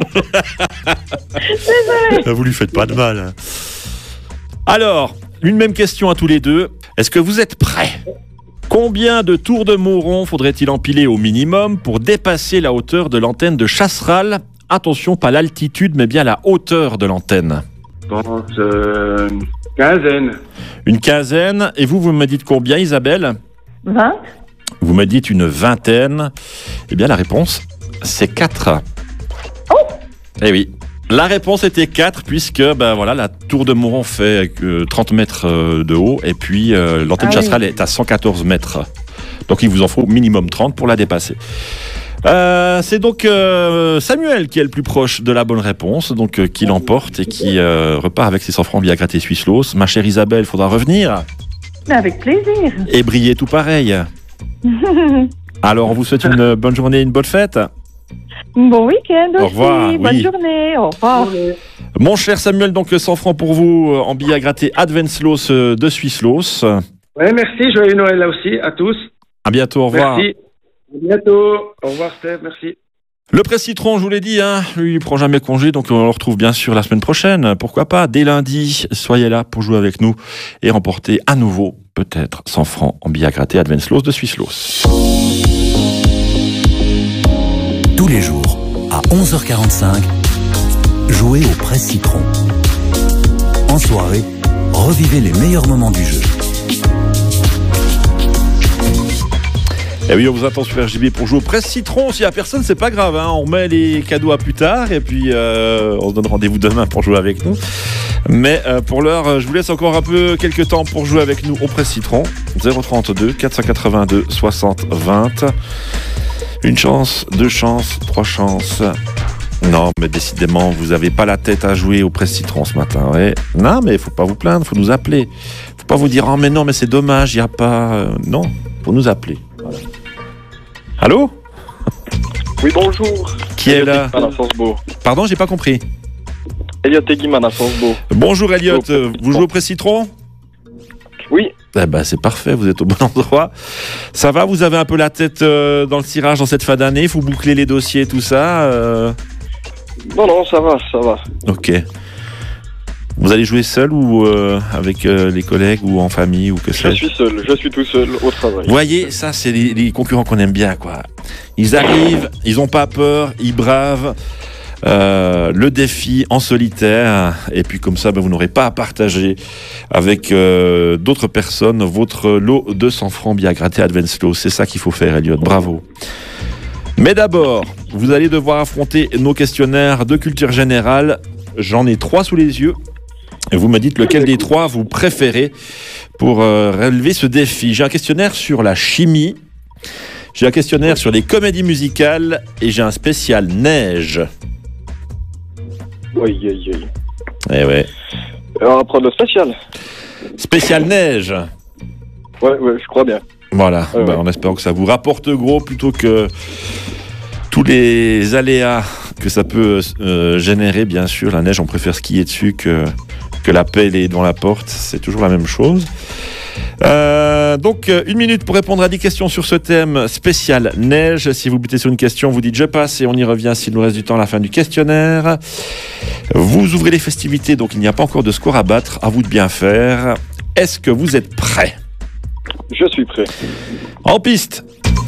[SPEAKER 6] Désolé.
[SPEAKER 1] Vous lui faites pas de mal. Alors, une même question à tous les deux. Est-ce que vous êtes prêts ? Combien de tours de Mauron faudrait-il empiler au minimum pour dépasser la hauteur de l'antenne de Chasseral ? Attention, pas l'altitude, mais bien la hauteur de l'antenne.
[SPEAKER 4] Je pense une quinzaine.
[SPEAKER 1] Une quinzaine. Et vous me dites combien, Isabelle ?
[SPEAKER 6] 20.
[SPEAKER 1] Vous me dites une vingtaine. Eh bien, la réponse, c'est 4.
[SPEAKER 6] Oh !
[SPEAKER 1] Eh oui. La réponse était 4, puisque la tour de Mauron fait 30 mètres de haut, et puis l'antenne de Chasseral est à 114 mètres. Donc il vous en faut minimum 30 pour la dépasser. C'est donc Samuel qui est le plus proche de la bonne réponse, donc qui l'emporte et qui repart avec ses 100 francs bien grattés Swisslos. Ma chère Isabelle, il faudra revenir.
[SPEAKER 6] Avec plaisir.
[SPEAKER 1] Et briller tout pareil. Alors on vous souhaite une bonne journée, une bonne fête.
[SPEAKER 6] Bon week-end aussi.
[SPEAKER 1] Au revoir,
[SPEAKER 6] Bonne
[SPEAKER 1] oui.
[SPEAKER 6] journée. Au revoir.
[SPEAKER 1] Mon cher Samuel, donc 100 francs pour vous en billets à gratter Adventslos de Swisslos.
[SPEAKER 4] Ouais, merci. Joyeux Noël là aussi à tous.
[SPEAKER 1] À bientôt, au revoir.
[SPEAKER 4] Merci. À bientôt. Au revoir, Steph. Merci.
[SPEAKER 1] Le Presse Citron, je vous l'ai dit, lui, il prend jamais congé, donc on le retrouve bien sûr la semaine prochaine. Pourquoi pas, dès lundi, soyez là pour jouer avec nous et remporter à nouveau, peut-être, 100 francs en billets à gratter Adventslos de Swisslos.
[SPEAKER 5] Tous les jours, à 11h45, jouez au Presse Citron. En soirée, revivez les meilleurs moments du jeu.
[SPEAKER 1] Et oui, on vous attend sur RJB pour jouer au Presse Citron. S'il n'y a personne, c'est pas grave, on remet les cadeaux à plus tard et puis on se donne rendez-vous demain pour jouer avec nous. Mais pour l'heure, je vous laisse encore un peu quelques temps pour jouer avec nous au Presse Citron. 032 482 60 20. Une chance, 2 chances, 3 chances. Non, mais décidément, vous n'avez pas la tête à jouer au Presse Citron ce matin. Ouais. Non, mais il ne faut pas vous plaindre, il faut nous appeler. Il ne faut pas vous dire « Oh, mais non, mais c'est dommage, il n'y a pas... » Non, il faut nous appeler. Voilà. Allô ?
[SPEAKER 8] Oui, bonjour.
[SPEAKER 1] Qui est là ?
[SPEAKER 8] À Sensbo.
[SPEAKER 1] Pardon, j'ai pas compris.
[SPEAKER 8] Elliot Eguiman à Sensbo.
[SPEAKER 1] Bonjour Elliot, vous jouez au Presse Citron ?
[SPEAKER 8] Oui.
[SPEAKER 1] Eh ben, c'est parfait, vous êtes au bon endroit. Ça va, vous avez un peu la tête dans le tirage dans cette fin d'année, vous bouclez les dossiers, tout ça
[SPEAKER 8] Non, ça va.
[SPEAKER 1] Ok. Vous allez jouer seul ou avec les collègues ou en famille ou que
[SPEAKER 8] Je suis seul, je suis tout seul au travail.
[SPEAKER 1] Vous voyez, ça c'est les concurrents qu'on aime bien, quoi. Ils arrivent, ils n'ont pas peur, ils bravent le défi en solitaire, et puis comme ça vous n'aurez pas à partager avec d'autres personnes votre lot de 100 francs bien gratté Adventslos. C'est ça qu'il faut faire, Elliot, bravo. Mais d'abord, vous allez devoir affronter nos questionnaires de culture générale. J'en ai 3 sous les yeux. Et vous me dites lequel des 3 vous préférez pour relever ce défi. J'ai un questionnaire sur la chimie, j'ai un questionnaire sur les comédies musicales et j'ai un spécial neige.
[SPEAKER 8] Oui.
[SPEAKER 1] Eh ouais.
[SPEAKER 8] On va prendre le spécial.
[SPEAKER 1] Spécial neige.
[SPEAKER 8] Ouais, je crois bien.
[SPEAKER 1] Voilà,
[SPEAKER 8] Ouais.
[SPEAKER 1] En espérant que ça vous rapporte gros plutôt que tous les aléas que ça peut générer, bien sûr. La neige, on préfère skier dessus que la pelle est devant la porte. C'est toujours la même chose. Donc, 1 minute pour répondre à 10 questions sur ce thème spécial neige. Si vous butez sur une question, vous dites « je passe » et on y revient s'il nous reste du temps à la fin du questionnaire. Vous ouvrez les festivités, donc il n'y a pas encore de score à battre. À vous de bien faire. Est-ce que vous êtes prêts ?
[SPEAKER 8] Je suis prêt.
[SPEAKER 1] En piste.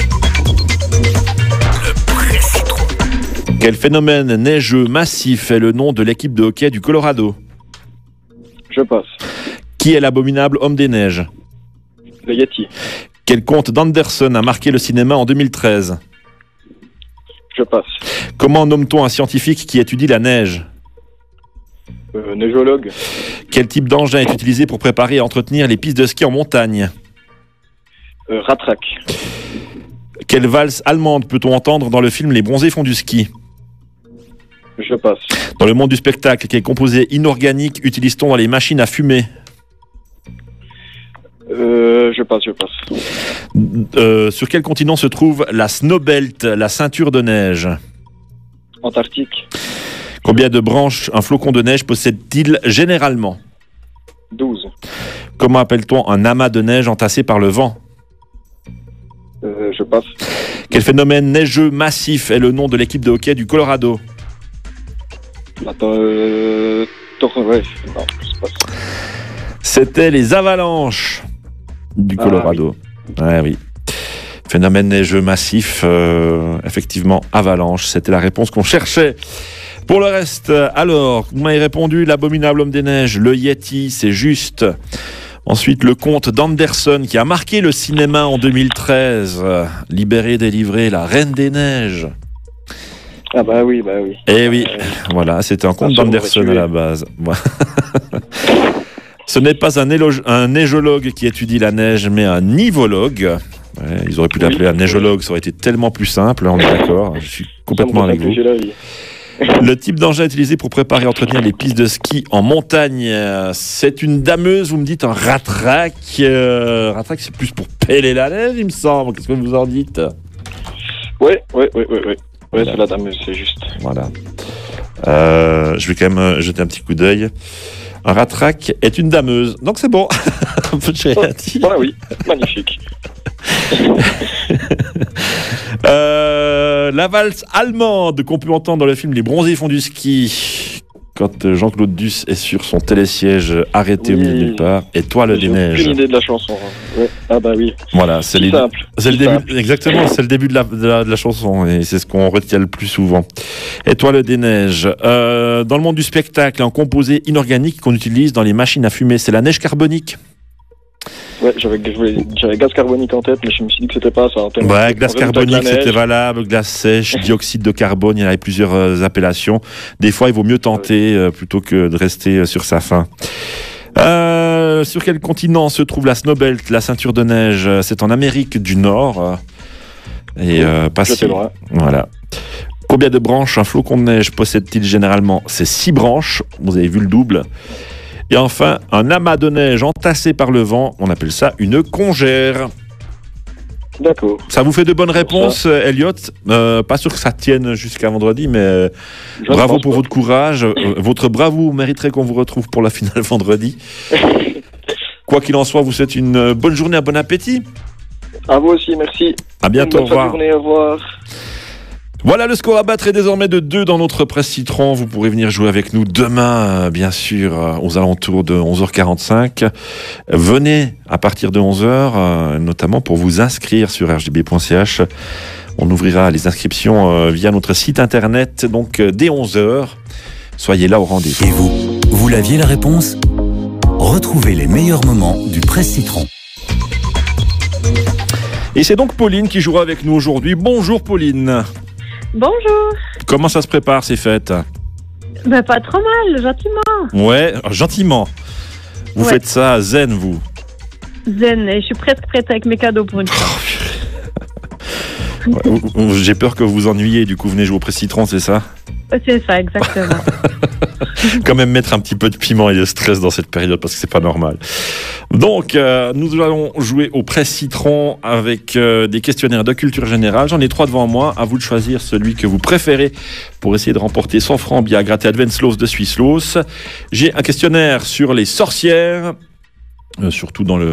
[SPEAKER 1] Quel phénomène neigeux massif est le nom de l'équipe de hockey du Colorado ?
[SPEAKER 8] Je passe.
[SPEAKER 1] Qui est l'abominable homme des neiges ?
[SPEAKER 8] Le Yeti.
[SPEAKER 1] Quel conte d'Anderson a marqué le cinéma en 2013 ?
[SPEAKER 8] Je passe.
[SPEAKER 1] Comment nomme-t-on un scientifique qui étudie la neige ?
[SPEAKER 8] Neigologue.
[SPEAKER 1] Quel type d'engin est utilisé pour préparer et entretenir les pistes de ski en montagne ?
[SPEAKER 8] Ratrac.
[SPEAKER 1] Quelle valse allemande peut-on entendre dans le film Les Bronzés font du ski ?
[SPEAKER 8] Je passe.
[SPEAKER 1] Dans le monde du spectacle, quel composé inorganique utilise-t-on dans les machines à fumer ?
[SPEAKER 8] Je passe.
[SPEAKER 1] Sur quel continent se trouve la Snowbelt, la ceinture de neige ?
[SPEAKER 8] Antarctique.
[SPEAKER 1] Combien de branches un flocon de neige possède-t-il généralement ?
[SPEAKER 8] 12.
[SPEAKER 1] Comment appelle-t-on un amas de neige entassé par le vent?
[SPEAKER 8] Je passe.
[SPEAKER 1] Quel phénomène neigeux massif est le nom de l'équipe de hockey du Colorado?
[SPEAKER 8] Attends, ouais. Non, je passe.
[SPEAKER 1] C'était les avalanches du Colorado. Ouais, oui. Phénomène neigeux massif, effectivement, avalanche. C'était la réponse qu'on cherchait. Pour le reste, alors, vous m'avez répondu, l'abominable homme des neiges, le Yeti, c'est juste. Ensuite, le conte d'Anderson qui a marqué le cinéma en 2013. Libéré, délivré, la Reine des Neiges.
[SPEAKER 8] Ah bah oui.
[SPEAKER 1] Eh oui, voilà, c'était un conte d'Anderson à la base. Ce n'est pas un neigologue qui étudie la neige, mais un nivologue. Ouais, ils auraient pu l'appeler un neigologue, ça aurait été tellement plus simple, on est d'accord. Je suis complètement avec vous. Le type d'engin utilisé pour préparer et entretenir les pistes de ski en montagne, c'est une dameuse, vous me dites un ratrac. Ratrac, c'est plus pour pêler la neige, il me semble. Qu'est-ce que vous en dites?
[SPEAKER 8] Ouais, c'est la dameuse, c'est juste.
[SPEAKER 1] Voilà. Je vais quand même jeter un petit coup d'œil. Un ratrac est une dameuse, donc c'est bon.
[SPEAKER 8] Voilà, oui, magnifique.
[SPEAKER 1] La valse allemande qu'on peut entendre dans le film Les Bronzés font du ski, quand Jean-Claude Duss est sur son télésiège arrêté au milieu de nulle part. Étoile des neiges.
[SPEAKER 8] J'ai aucune idée de la chanson. Ouais. Ah bah oui.
[SPEAKER 1] Voilà, c'est le début. Exactement, c'est le début de la chanson et c'est ce qu'on retient le plus souvent. Étoile des neiges. Dans le monde du spectacle, un composé inorganique qu'on utilise dans les machines à fumer, c'est la neige carbonique.
[SPEAKER 8] Ouais, j'avais gaz carbonique en tête, mais je me suis dit que c'était pas ça.
[SPEAKER 1] Ouais, glace carbonique, c'était valable, glace sèche, dioxyde de carbone, il y en avait plusieurs appellations. Des fois, il vaut mieux tenter plutôt que de rester sur sa faim. Sur quel continent se trouve la Snowbelt, la ceinture de neige? C'est en Amérique du Nord. Pas si loin. Voilà. Combien de branches un flocon de neige possède-t-il généralement? C'est 6 branches, vous avez vu le double. Et enfin, un amas de neige entassé par le vent, on appelle ça une congère.
[SPEAKER 8] D'accord.
[SPEAKER 1] Ça vous fait de bonnes réponses, Elliot. Pas sûr que ça tienne jusqu'à vendredi, mais bravo pour votre courage. Votre bravoure mériterait qu'on vous retrouve pour la finale vendredi. Quoi qu'il en soit, vous souhaite une bonne journée, un bon appétit.
[SPEAKER 8] À vous aussi, merci.
[SPEAKER 1] À bientôt, au revoir.
[SPEAKER 8] Journée, au revoir.
[SPEAKER 1] Voilà, le score à battre est désormais de 2 dans notre presse Citron. Vous pourrez venir jouer avec nous demain, bien sûr, aux alentours de 11h45. Venez à partir de 11h, notamment pour vous inscrire sur rgb.ch. On ouvrira les inscriptions via notre site internet, donc dès 11h. Soyez là au rendez-vous.
[SPEAKER 5] Et vous l'aviez la réponse? Retrouvez les meilleurs moments du presse Citron.
[SPEAKER 1] Et c'est donc Pauline qui jouera avec nous aujourd'hui. Bonjour Pauline.
[SPEAKER 2] Bonjour.
[SPEAKER 1] Comment ça se prépare ces fêtes?
[SPEAKER 2] Ben, pas trop mal, gentiment.
[SPEAKER 1] Ouais, gentiment. Vous faites ça zen, vous?
[SPEAKER 2] Zen, et je suis presque prête avec mes cadeaux pour une fois.
[SPEAKER 1] J'ai peur que vous vous ennuyiez, du coup venez jouer au presse Citron, c'est ça?
[SPEAKER 2] C'est ça, exactement.
[SPEAKER 1] Quand même mettre un petit peu de piment et de stress dans cette période parce que c'est pas normal. Donc nous allons jouer au presse Citron avec des questionnaires de culture générale. J'en ai 3 devant moi, à vous de choisir celui que vous préférez pour essayer de remporter 100 francs bien gratter Adventslaus de Swisslos. J'ai un questionnaire sur les sorcières, surtout dans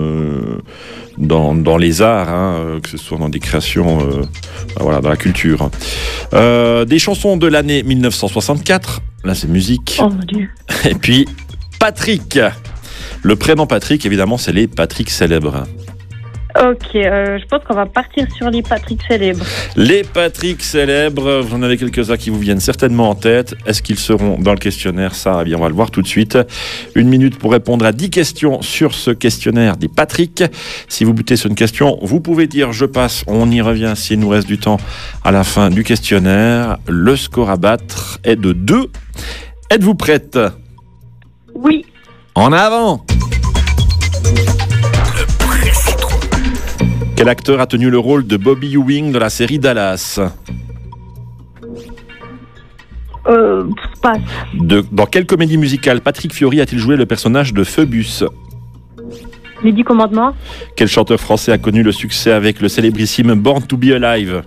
[SPEAKER 1] les arts, que ce soit dans des créations, voilà, dans la culture. Des chansons de l'année 1964, là c'est musique.
[SPEAKER 2] Oh mon Dieu.
[SPEAKER 1] Et puis Patrick. Le prénom Patrick, évidemment, c'est les Patrick célèbres.
[SPEAKER 2] Ok, je pense qu'on va partir sur les Patrick célèbres.
[SPEAKER 1] Les Patrick célèbres, vous en avez quelques-uns qui vous viennent certainement en tête. Est-ce qu'ils seront dans le questionnaire? Ça, eh bien, on va le voir tout de suite. 1 minute pour répondre à 10 questions sur ce questionnaire des Patrick. Si vous butez sur une question, vous pouvez dire « je passe », on y revient s'il nous reste du temps à la fin du questionnaire. Le score à battre est de 2. Êtes-vous prête?
[SPEAKER 2] Oui.
[SPEAKER 1] En avant! Quel acteur a tenu le rôle de Bobby Ewing dans la série Dallas?
[SPEAKER 2] Passe.
[SPEAKER 1] Dans quelle comédie musicale Patrick Fiori a-t-il joué le personnage de Phoebus?
[SPEAKER 2] Les 10 commandements.
[SPEAKER 1] Quel chanteur français a connu le succès avec le célébrissime Born to be Alive?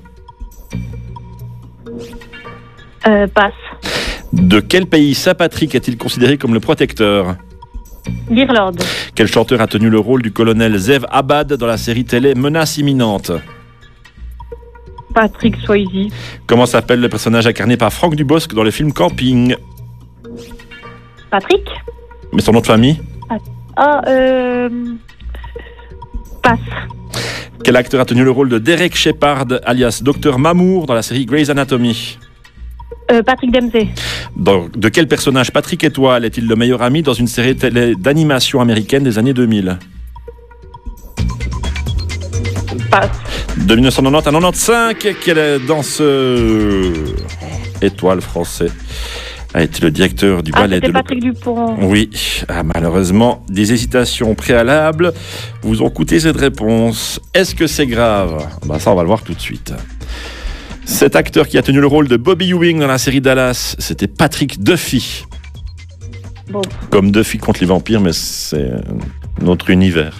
[SPEAKER 2] Passe.
[SPEAKER 1] De quel pays Saint Patrick est-il considéré comme le protecteur?
[SPEAKER 9] L'Irlande.
[SPEAKER 1] Quel chanteur a tenu le rôle du colonel Zev Abad dans la série télé Menace imminente?
[SPEAKER 9] Patrick Swayze.
[SPEAKER 1] Comment s'appelle le personnage incarné par Franck Dubosc dans le film Camping?
[SPEAKER 9] Patrick.
[SPEAKER 1] Mais son nom de famille?
[SPEAKER 9] Passe.
[SPEAKER 1] Quel acteur a tenu le rôle de Derek Shephard, alias Dr Mamour, dans la série Grey's Anatomy?
[SPEAKER 9] Patrick Dempsey.
[SPEAKER 1] De quel personnage Patrick Étoile est-il le meilleur ami dans une série télé d'animation américaine des années 2000?
[SPEAKER 9] Passe.
[SPEAKER 1] De 1990 à 1995, quel danseur étoile français a été le directeur du ballet
[SPEAKER 9] c'était Patrick Dupont.
[SPEAKER 1] Oui, malheureusement, des hésitations préalables vous ont coûté cette réponse. Est-ce que c'est grave? Ça, on va le voir tout de suite. Cet acteur qui a tenu le rôle de Bobby Ewing dans la série Dallas, c'était Patrick Duffy.
[SPEAKER 9] Bon.
[SPEAKER 1] Comme Duffy contre les vampires, mais c'est notre univers.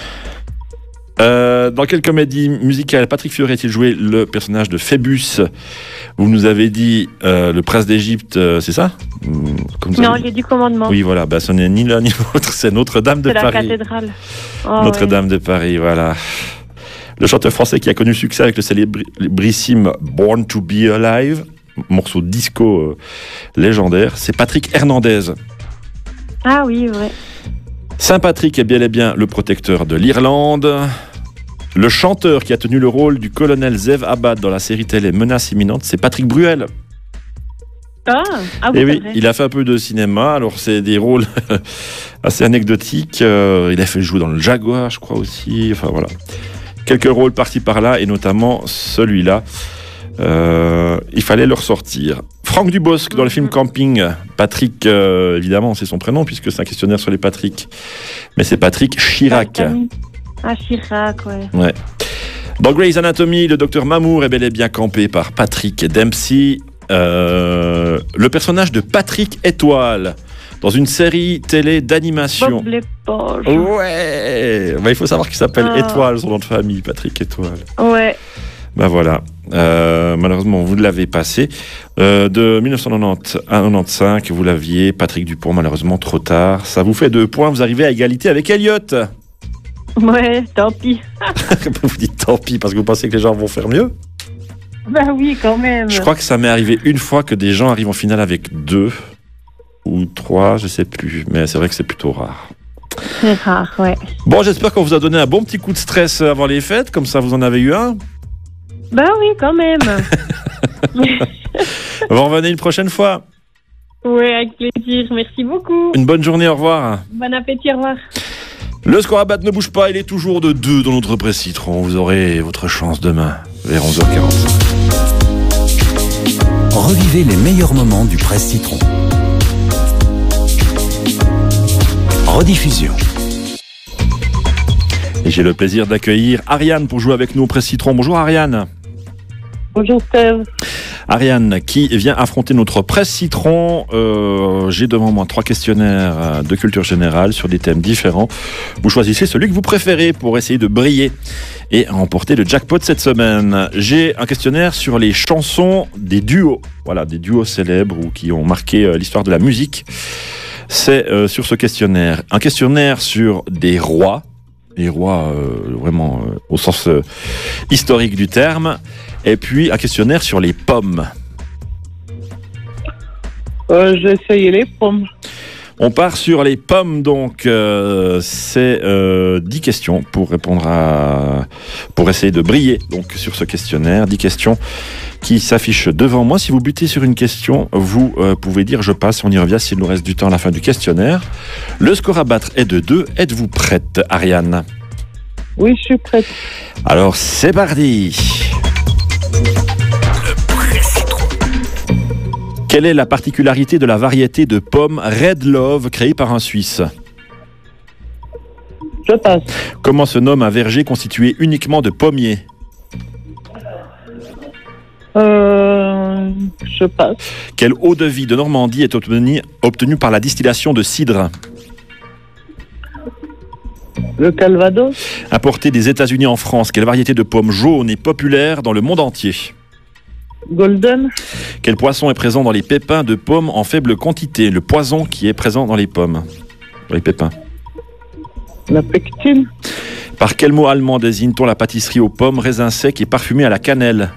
[SPEAKER 1] Dans quelle comédie musicale Patrick Fiori a-t-il joué le personnage de Phébus? Vous nous avez dit le prince d'Égypte, c'est ça?
[SPEAKER 9] Non, j'ai du commandement.
[SPEAKER 1] Oui, voilà, ce n'est ni l'un ni l'autre, c'est Notre-Dame de Paris.
[SPEAKER 9] C'est la cathédrale.
[SPEAKER 1] Notre-Dame de Paris, voilà. Le chanteur français qui a connu le succès avec le célébrissime Born to Be Alive, morceau disco légendaire, c'est Patrick Hernandez.
[SPEAKER 9] Ah oui, vrai.
[SPEAKER 1] Saint-Patrick est bel et bien le protecteur de l'Irlande. Le chanteur qui a tenu le rôle du colonel Zev Abad dans la série télé Menace imminente, c'est Patrick Bruel.
[SPEAKER 9] Ah oui,
[SPEAKER 1] et oui, il a fait un peu de cinéma, alors c'est des rôles assez anecdotiques. Il a fait jouer dans le Jaguar, je crois aussi. Enfin voilà. Quelques rôles par-ci par-là, et notamment celui-là. Il fallait le ressortir. Franck Dubosc dans le film Camping. Patrick, évidemment, c'est son prénom, puisque c'est un questionnaire sur les Patrick. Mais c'est Patrick Chirac.
[SPEAKER 9] Ah, Chirac,
[SPEAKER 1] ouais. Dans Grey's Anatomy, le docteur Mamour est bel et bien campé par Patrick Dempsey. Le personnage de Patrick Étoile dans une série télé d'animation.
[SPEAKER 9] Bob l'éponge.
[SPEAKER 1] Ouais. Il faut savoir qu'il s'appelle Étoile, son nom de famille, Patrick Étoile.
[SPEAKER 9] Ouais.
[SPEAKER 1] Voilà. Malheureusement, vous l'avez passé. De 1990 à 1995, vous l'aviez. Patrick Dupont, malheureusement, trop tard. Ça vous fait 2 points. Vous arrivez à égalité avec Elliot.
[SPEAKER 9] Ouais, tant pis.
[SPEAKER 1] Vous dites tant pis parce que vous pensez que les gens vont faire mieux?
[SPEAKER 9] Oui, quand même.
[SPEAKER 1] Je crois que ça m'est arrivé une fois que des gens arrivent en finale avec 2 ou 3, je sais plus. Mais c'est vrai que c'est plutôt rare.
[SPEAKER 9] C'est rare, ouais.
[SPEAKER 1] Bon, j'espère qu'on vous a donné un bon petit coup de stress avant les fêtes. Comme ça, vous en avez eu un.
[SPEAKER 9] Oui, quand même.
[SPEAKER 1] Vous revenez une prochaine fois.
[SPEAKER 9] Oui, avec plaisir. Merci beaucoup.
[SPEAKER 1] Une bonne journée, au revoir.
[SPEAKER 9] Bon appétit, au revoir.
[SPEAKER 1] Le score à battre ne bouge pas, il est toujours de 2 dans notre presse citron. Vous aurez votre chance demain, vers 11h45.
[SPEAKER 5] Revivez les meilleurs moments du presse citron. Rediffusion.
[SPEAKER 1] Et j'ai le plaisir d'accueillir Ariane pour jouer avec nous au presse citron. Bonjour Ariane.
[SPEAKER 6] Bonjour Steve.
[SPEAKER 1] Ariane qui vient affronter notre presse citron. J'ai devant moi 3 questionnaires de culture générale sur des thèmes différents. Vous choisissez celui que vous préférez pour essayer de briller et remporter le jackpot cette semaine. J'ai un questionnaire sur les chansons des duos. Voilà, des duos célèbres ou qui ont marqué l'histoire de la musique. C'est sur ce questionnaire. Un questionnaire sur des rois. Les rois vraiment au sens historique du terme. Et puis un questionnaire sur les pommes.
[SPEAKER 6] J'ai essayé les pommes.
[SPEAKER 1] On part sur les pommes, donc c'est 10 questions pour répondre pour essayer de briller donc sur ce questionnaire. 10 questions qui s'affichent devant moi. Si vous butez sur une question, vous pouvez dire je passe. On y revient s'il nous reste du temps à la fin du questionnaire. Le score à battre est de 2. Êtes-vous prête, Ariane?
[SPEAKER 6] Oui, je suis prête.
[SPEAKER 1] Alors c'est parti. Quelle est la particularité de la variété de pommes Red Love créée par un Suisse?
[SPEAKER 6] Je passe.
[SPEAKER 1] Comment se nomme un verger constitué uniquement de pommiers?
[SPEAKER 6] Je passe.
[SPEAKER 1] Quelle eau de vie de Normandie est obtenue par la distillation de cidre?
[SPEAKER 6] Le Calvados.
[SPEAKER 1] Importée des États-Unis en France, quelle variété de pommes jaunes est populaire dans le monde entier?
[SPEAKER 6] Golden.
[SPEAKER 1] Quel poisson est présent dans les pépins de pommes en faible quantité? Le poison qui est présent dans les pommes. les pépins.
[SPEAKER 6] La pectine.
[SPEAKER 1] Par quel mot allemand désigne-t-on la pâtisserie aux pommes, raisins secs et parfumée à la cannelle?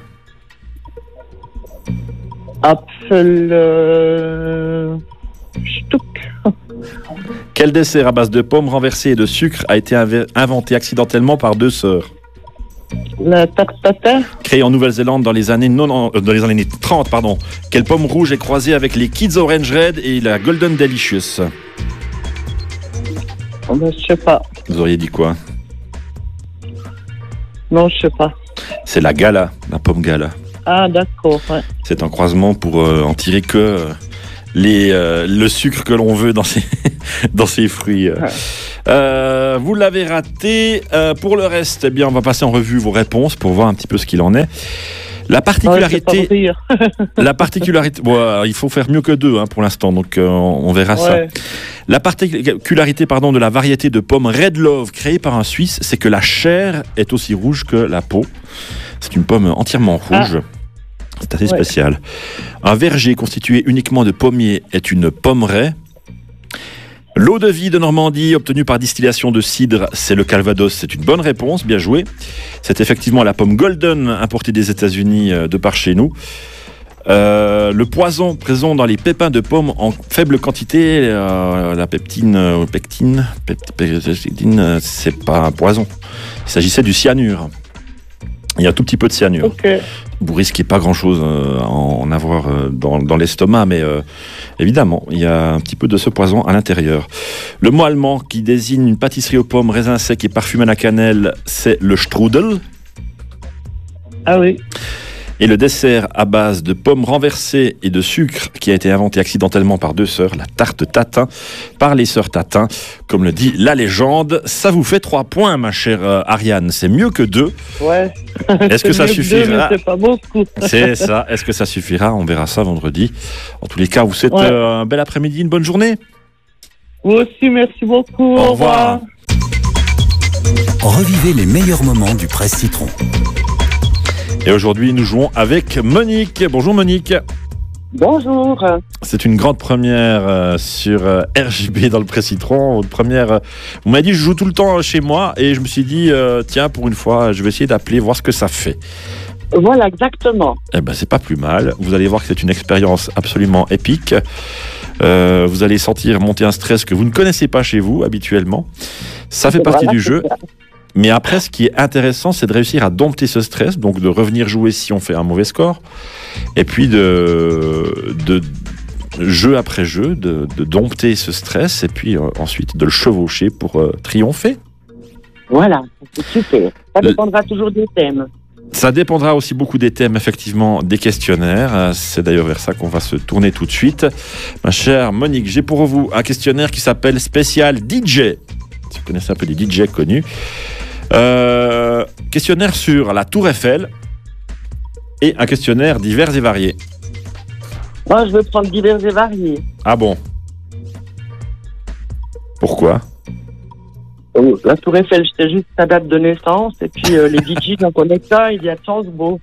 [SPEAKER 6] Apfel. Stuck.
[SPEAKER 1] Quel dessert à base de pommes renversées et de sucre a été inventé accidentellement par deux sœurs?
[SPEAKER 6] La tarte tatin.
[SPEAKER 1] Créée en Nouvelle-Zélande dans les années 30, pardon. Quelle pomme rouge est croisée avec les Kids Orange Red et la Golden Delicious?
[SPEAKER 6] Oh ben, je sais pas.
[SPEAKER 1] Vous auriez dit quoi?
[SPEAKER 6] Non, je sais pas.
[SPEAKER 1] C'est la Gala, la pomme Gala.
[SPEAKER 6] Ah, d'accord. Ouais.
[SPEAKER 1] C'est un croisement pour en tirer que le sucre que l'on veut dans ces, dans ces fruits. Vous l'avez raté. Pour le reste, eh bien, on va passer en revue vos réponses pour voir un petit peu ce qu'il en est. La particularité, bon, il faut faire mieux que deux pour l'instant, donc on verra ça. La particularité de la variété de pommes Red Love créée par un Suisse, c'est que la chair est aussi rouge que la peau. C'est une pomme entièrement rouge. C'est assez spécial. Un verger constitué uniquement de pommiers est une pommeraie. L'eau de vie de Normandie obtenue par distillation de cidre, c'est le Calvados. C'est une bonne réponse, bien joué. C'est effectivement la pomme Golden importée des États-Unis de par chez nous. Le poison présent dans les pépins de pommes en faible quantité, la pectine, c'est pas un poison. Il s'agissait du cyanure. Il y a un tout petit peu de cyanure. Vous risquez pas grand-chose à en avoir dans l'estomac, mais évidemment, il y a un petit peu de ce poison à l'intérieur. Le mot allemand qui désigne une pâtisserie aux pommes, raisins secs et parfumés à la cannelle, c'est le Strudel.
[SPEAKER 6] Ah oui.
[SPEAKER 1] Et le dessert à base de pommes renversées et de sucre qui a été inventé accidentellement par deux sœurs, la tarte tatin, par les sœurs Tatin, comme le dit la légende. Ça vous fait 3 points, ma chère Ariane. C'est mieux que 2.
[SPEAKER 6] Ouais.
[SPEAKER 1] Est-ce que ça suffira?
[SPEAKER 6] 2, mais c'est pas beaucoup.
[SPEAKER 1] C'est ça. Est-ce que ça suffira? On verra ça vendredi. En tous les cas, vous souhaitez un bel après-midi, une bonne journée.
[SPEAKER 6] Vous aussi, merci beaucoup.
[SPEAKER 1] Au revoir.
[SPEAKER 5] Revivez les meilleurs moments du Presse Citron.
[SPEAKER 1] Et aujourd'hui, nous jouons avec Monique. Bonjour Monique.
[SPEAKER 10] Bonjour.
[SPEAKER 1] C'est une grande première sur RJB dans le Presse Citron. Votre première. Vous m'avez dit, je joue tout le temps chez moi et je me suis dit, tiens, pour une fois, je vais essayer d'appeler, voir ce que ça fait.
[SPEAKER 10] Voilà, exactement.
[SPEAKER 1] Eh ben, c'est pas plus mal. Vous allez voir que c'est une expérience absolument épique. Vous allez sentir monter un stress que vous ne connaissez pas chez vous habituellement. Ça fait partie du jeu. Mais après, ce qui est intéressant, c'est de réussir à dompter ce stress, donc de revenir jouer si on fait un mauvais score, et puis de jeu après jeu, de dompter ce stress, et puis ensuite de le chevaucher pour triompher.
[SPEAKER 10] Voilà, c'est super. Ça dépendra toujours des thèmes.
[SPEAKER 1] Ça dépendra aussi beaucoup des thèmes, effectivement, des questionnaires. C'est d'ailleurs vers ça qu'on va se tourner tout de suite. Ma chère Monique, j'ai pour vous un questionnaire qui s'appelle Spécial DJ. Si vous connaissez un peu les DJ connus. Questionnaire sur la Tour Eiffel et un questionnaire divers et variés.
[SPEAKER 10] Moi, je veux prendre divers et variés.
[SPEAKER 1] Ah bon? Pourquoi?
[SPEAKER 10] La Tour Eiffel, j'étais juste sa date de naissance et puis les DJ, j'en connais pas, il y a de chance beau.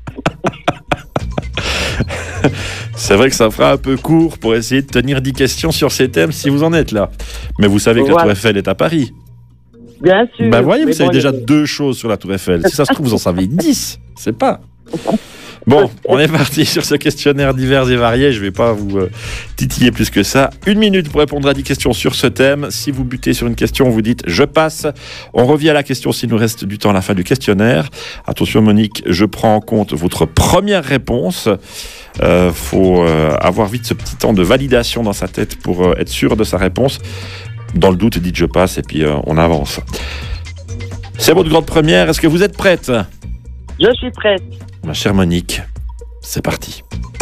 [SPEAKER 1] C'est vrai que ça fera un peu court pour essayer de tenir 10 questions sur ces thèmes si vous en êtes là. Mais vous savez que la Tour Eiffel est à Paris.
[SPEAKER 10] Bien sûr.
[SPEAKER 1] Bah voyez, vous savez déjà 2 choses sur la Tour Eiffel. Si ça se trouve, vous en savez 10. C'est pas. Bon, on est parti sur ce questionnaire divers et variés. Je vais pas vous titiller plus que ça. 1 minute pour répondre à 10 questions sur ce thème. Si vous butez sur une question, vous dites « je passe ». On revient à la question s'il nous reste du temps à la fin du questionnaire. Attention Monique, je prends en compte votre première réponse. Faut avoir vite ce petit temps de validation dans sa tête pour être sûr de sa réponse. Dans le doute, dites je passe et puis on avance. C'est votre grande première. Est-ce que vous êtes prête?
[SPEAKER 10] Je suis prête.
[SPEAKER 1] Ma chère Monique, c'est parti.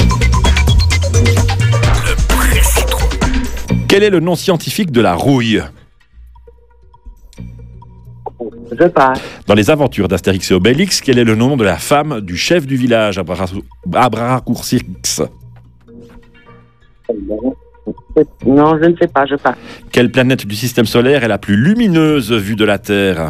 [SPEAKER 1] Quel est le nom scientifique de la rouille?
[SPEAKER 10] Je passe.
[SPEAKER 1] Dans les aventures d'Astérix et Obélix, quel est le nom de la femme du chef du village, Abracourcix?
[SPEAKER 10] Non, je ne sais pas, je passe.
[SPEAKER 1] Quelle planète du système solaire est la plus lumineuse vue de la Terre?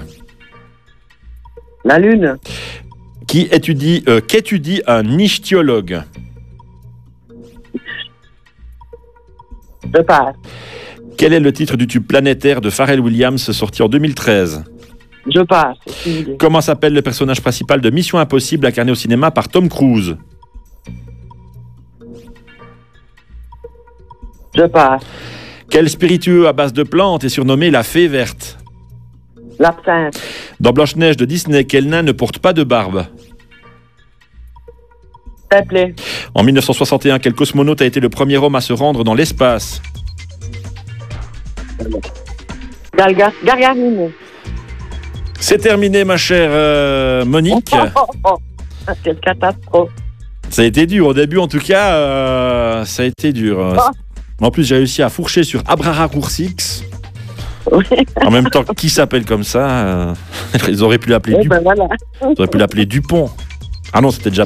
[SPEAKER 10] La Lune.
[SPEAKER 1] Qu'étudie un ichtyologue?
[SPEAKER 10] Je passe.
[SPEAKER 1] Quel est le titre du tube planétaire de Pharrell Williams sorti en 2013?
[SPEAKER 10] Je passe.
[SPEAKER 1] Comment s'appelle le personnage principal de Mission Impossible incarné au cinéma par Tom Cruise?
[SPEAKER 10] Je passe.
[SPEAKER 1] Quel spiritueux à base de plantes est surnommé la fée verte?
[SPEAKER 10] L'absinthe.
[SPEAKER 1] Dans Blanche-Neige de Disney, quel nain ne porte pas de barbe?
[SPEAKER 10] Appelé.
[SPEAKER 1] En 1961, quel cosmonaute a été le premier homme à se rendre dans l'espace?
[SPEAKER 10] Gargarine.
[SPEAKER 1] C'est terminé, ma chère Monique.
[SPEAKER 10] Quelle catastrophe.
[SPEAKER 1] Ça a été dur. Au début, en tout cas, ça a été dur. En plus, j'ai réussi à fourcher sur Abraracoursix. En même temps, qui s'appelle comme ça? Ils auraient pu l'appeler Dupont. Ils auraient pu l'appeler Dupont. Ah non, c'était déjà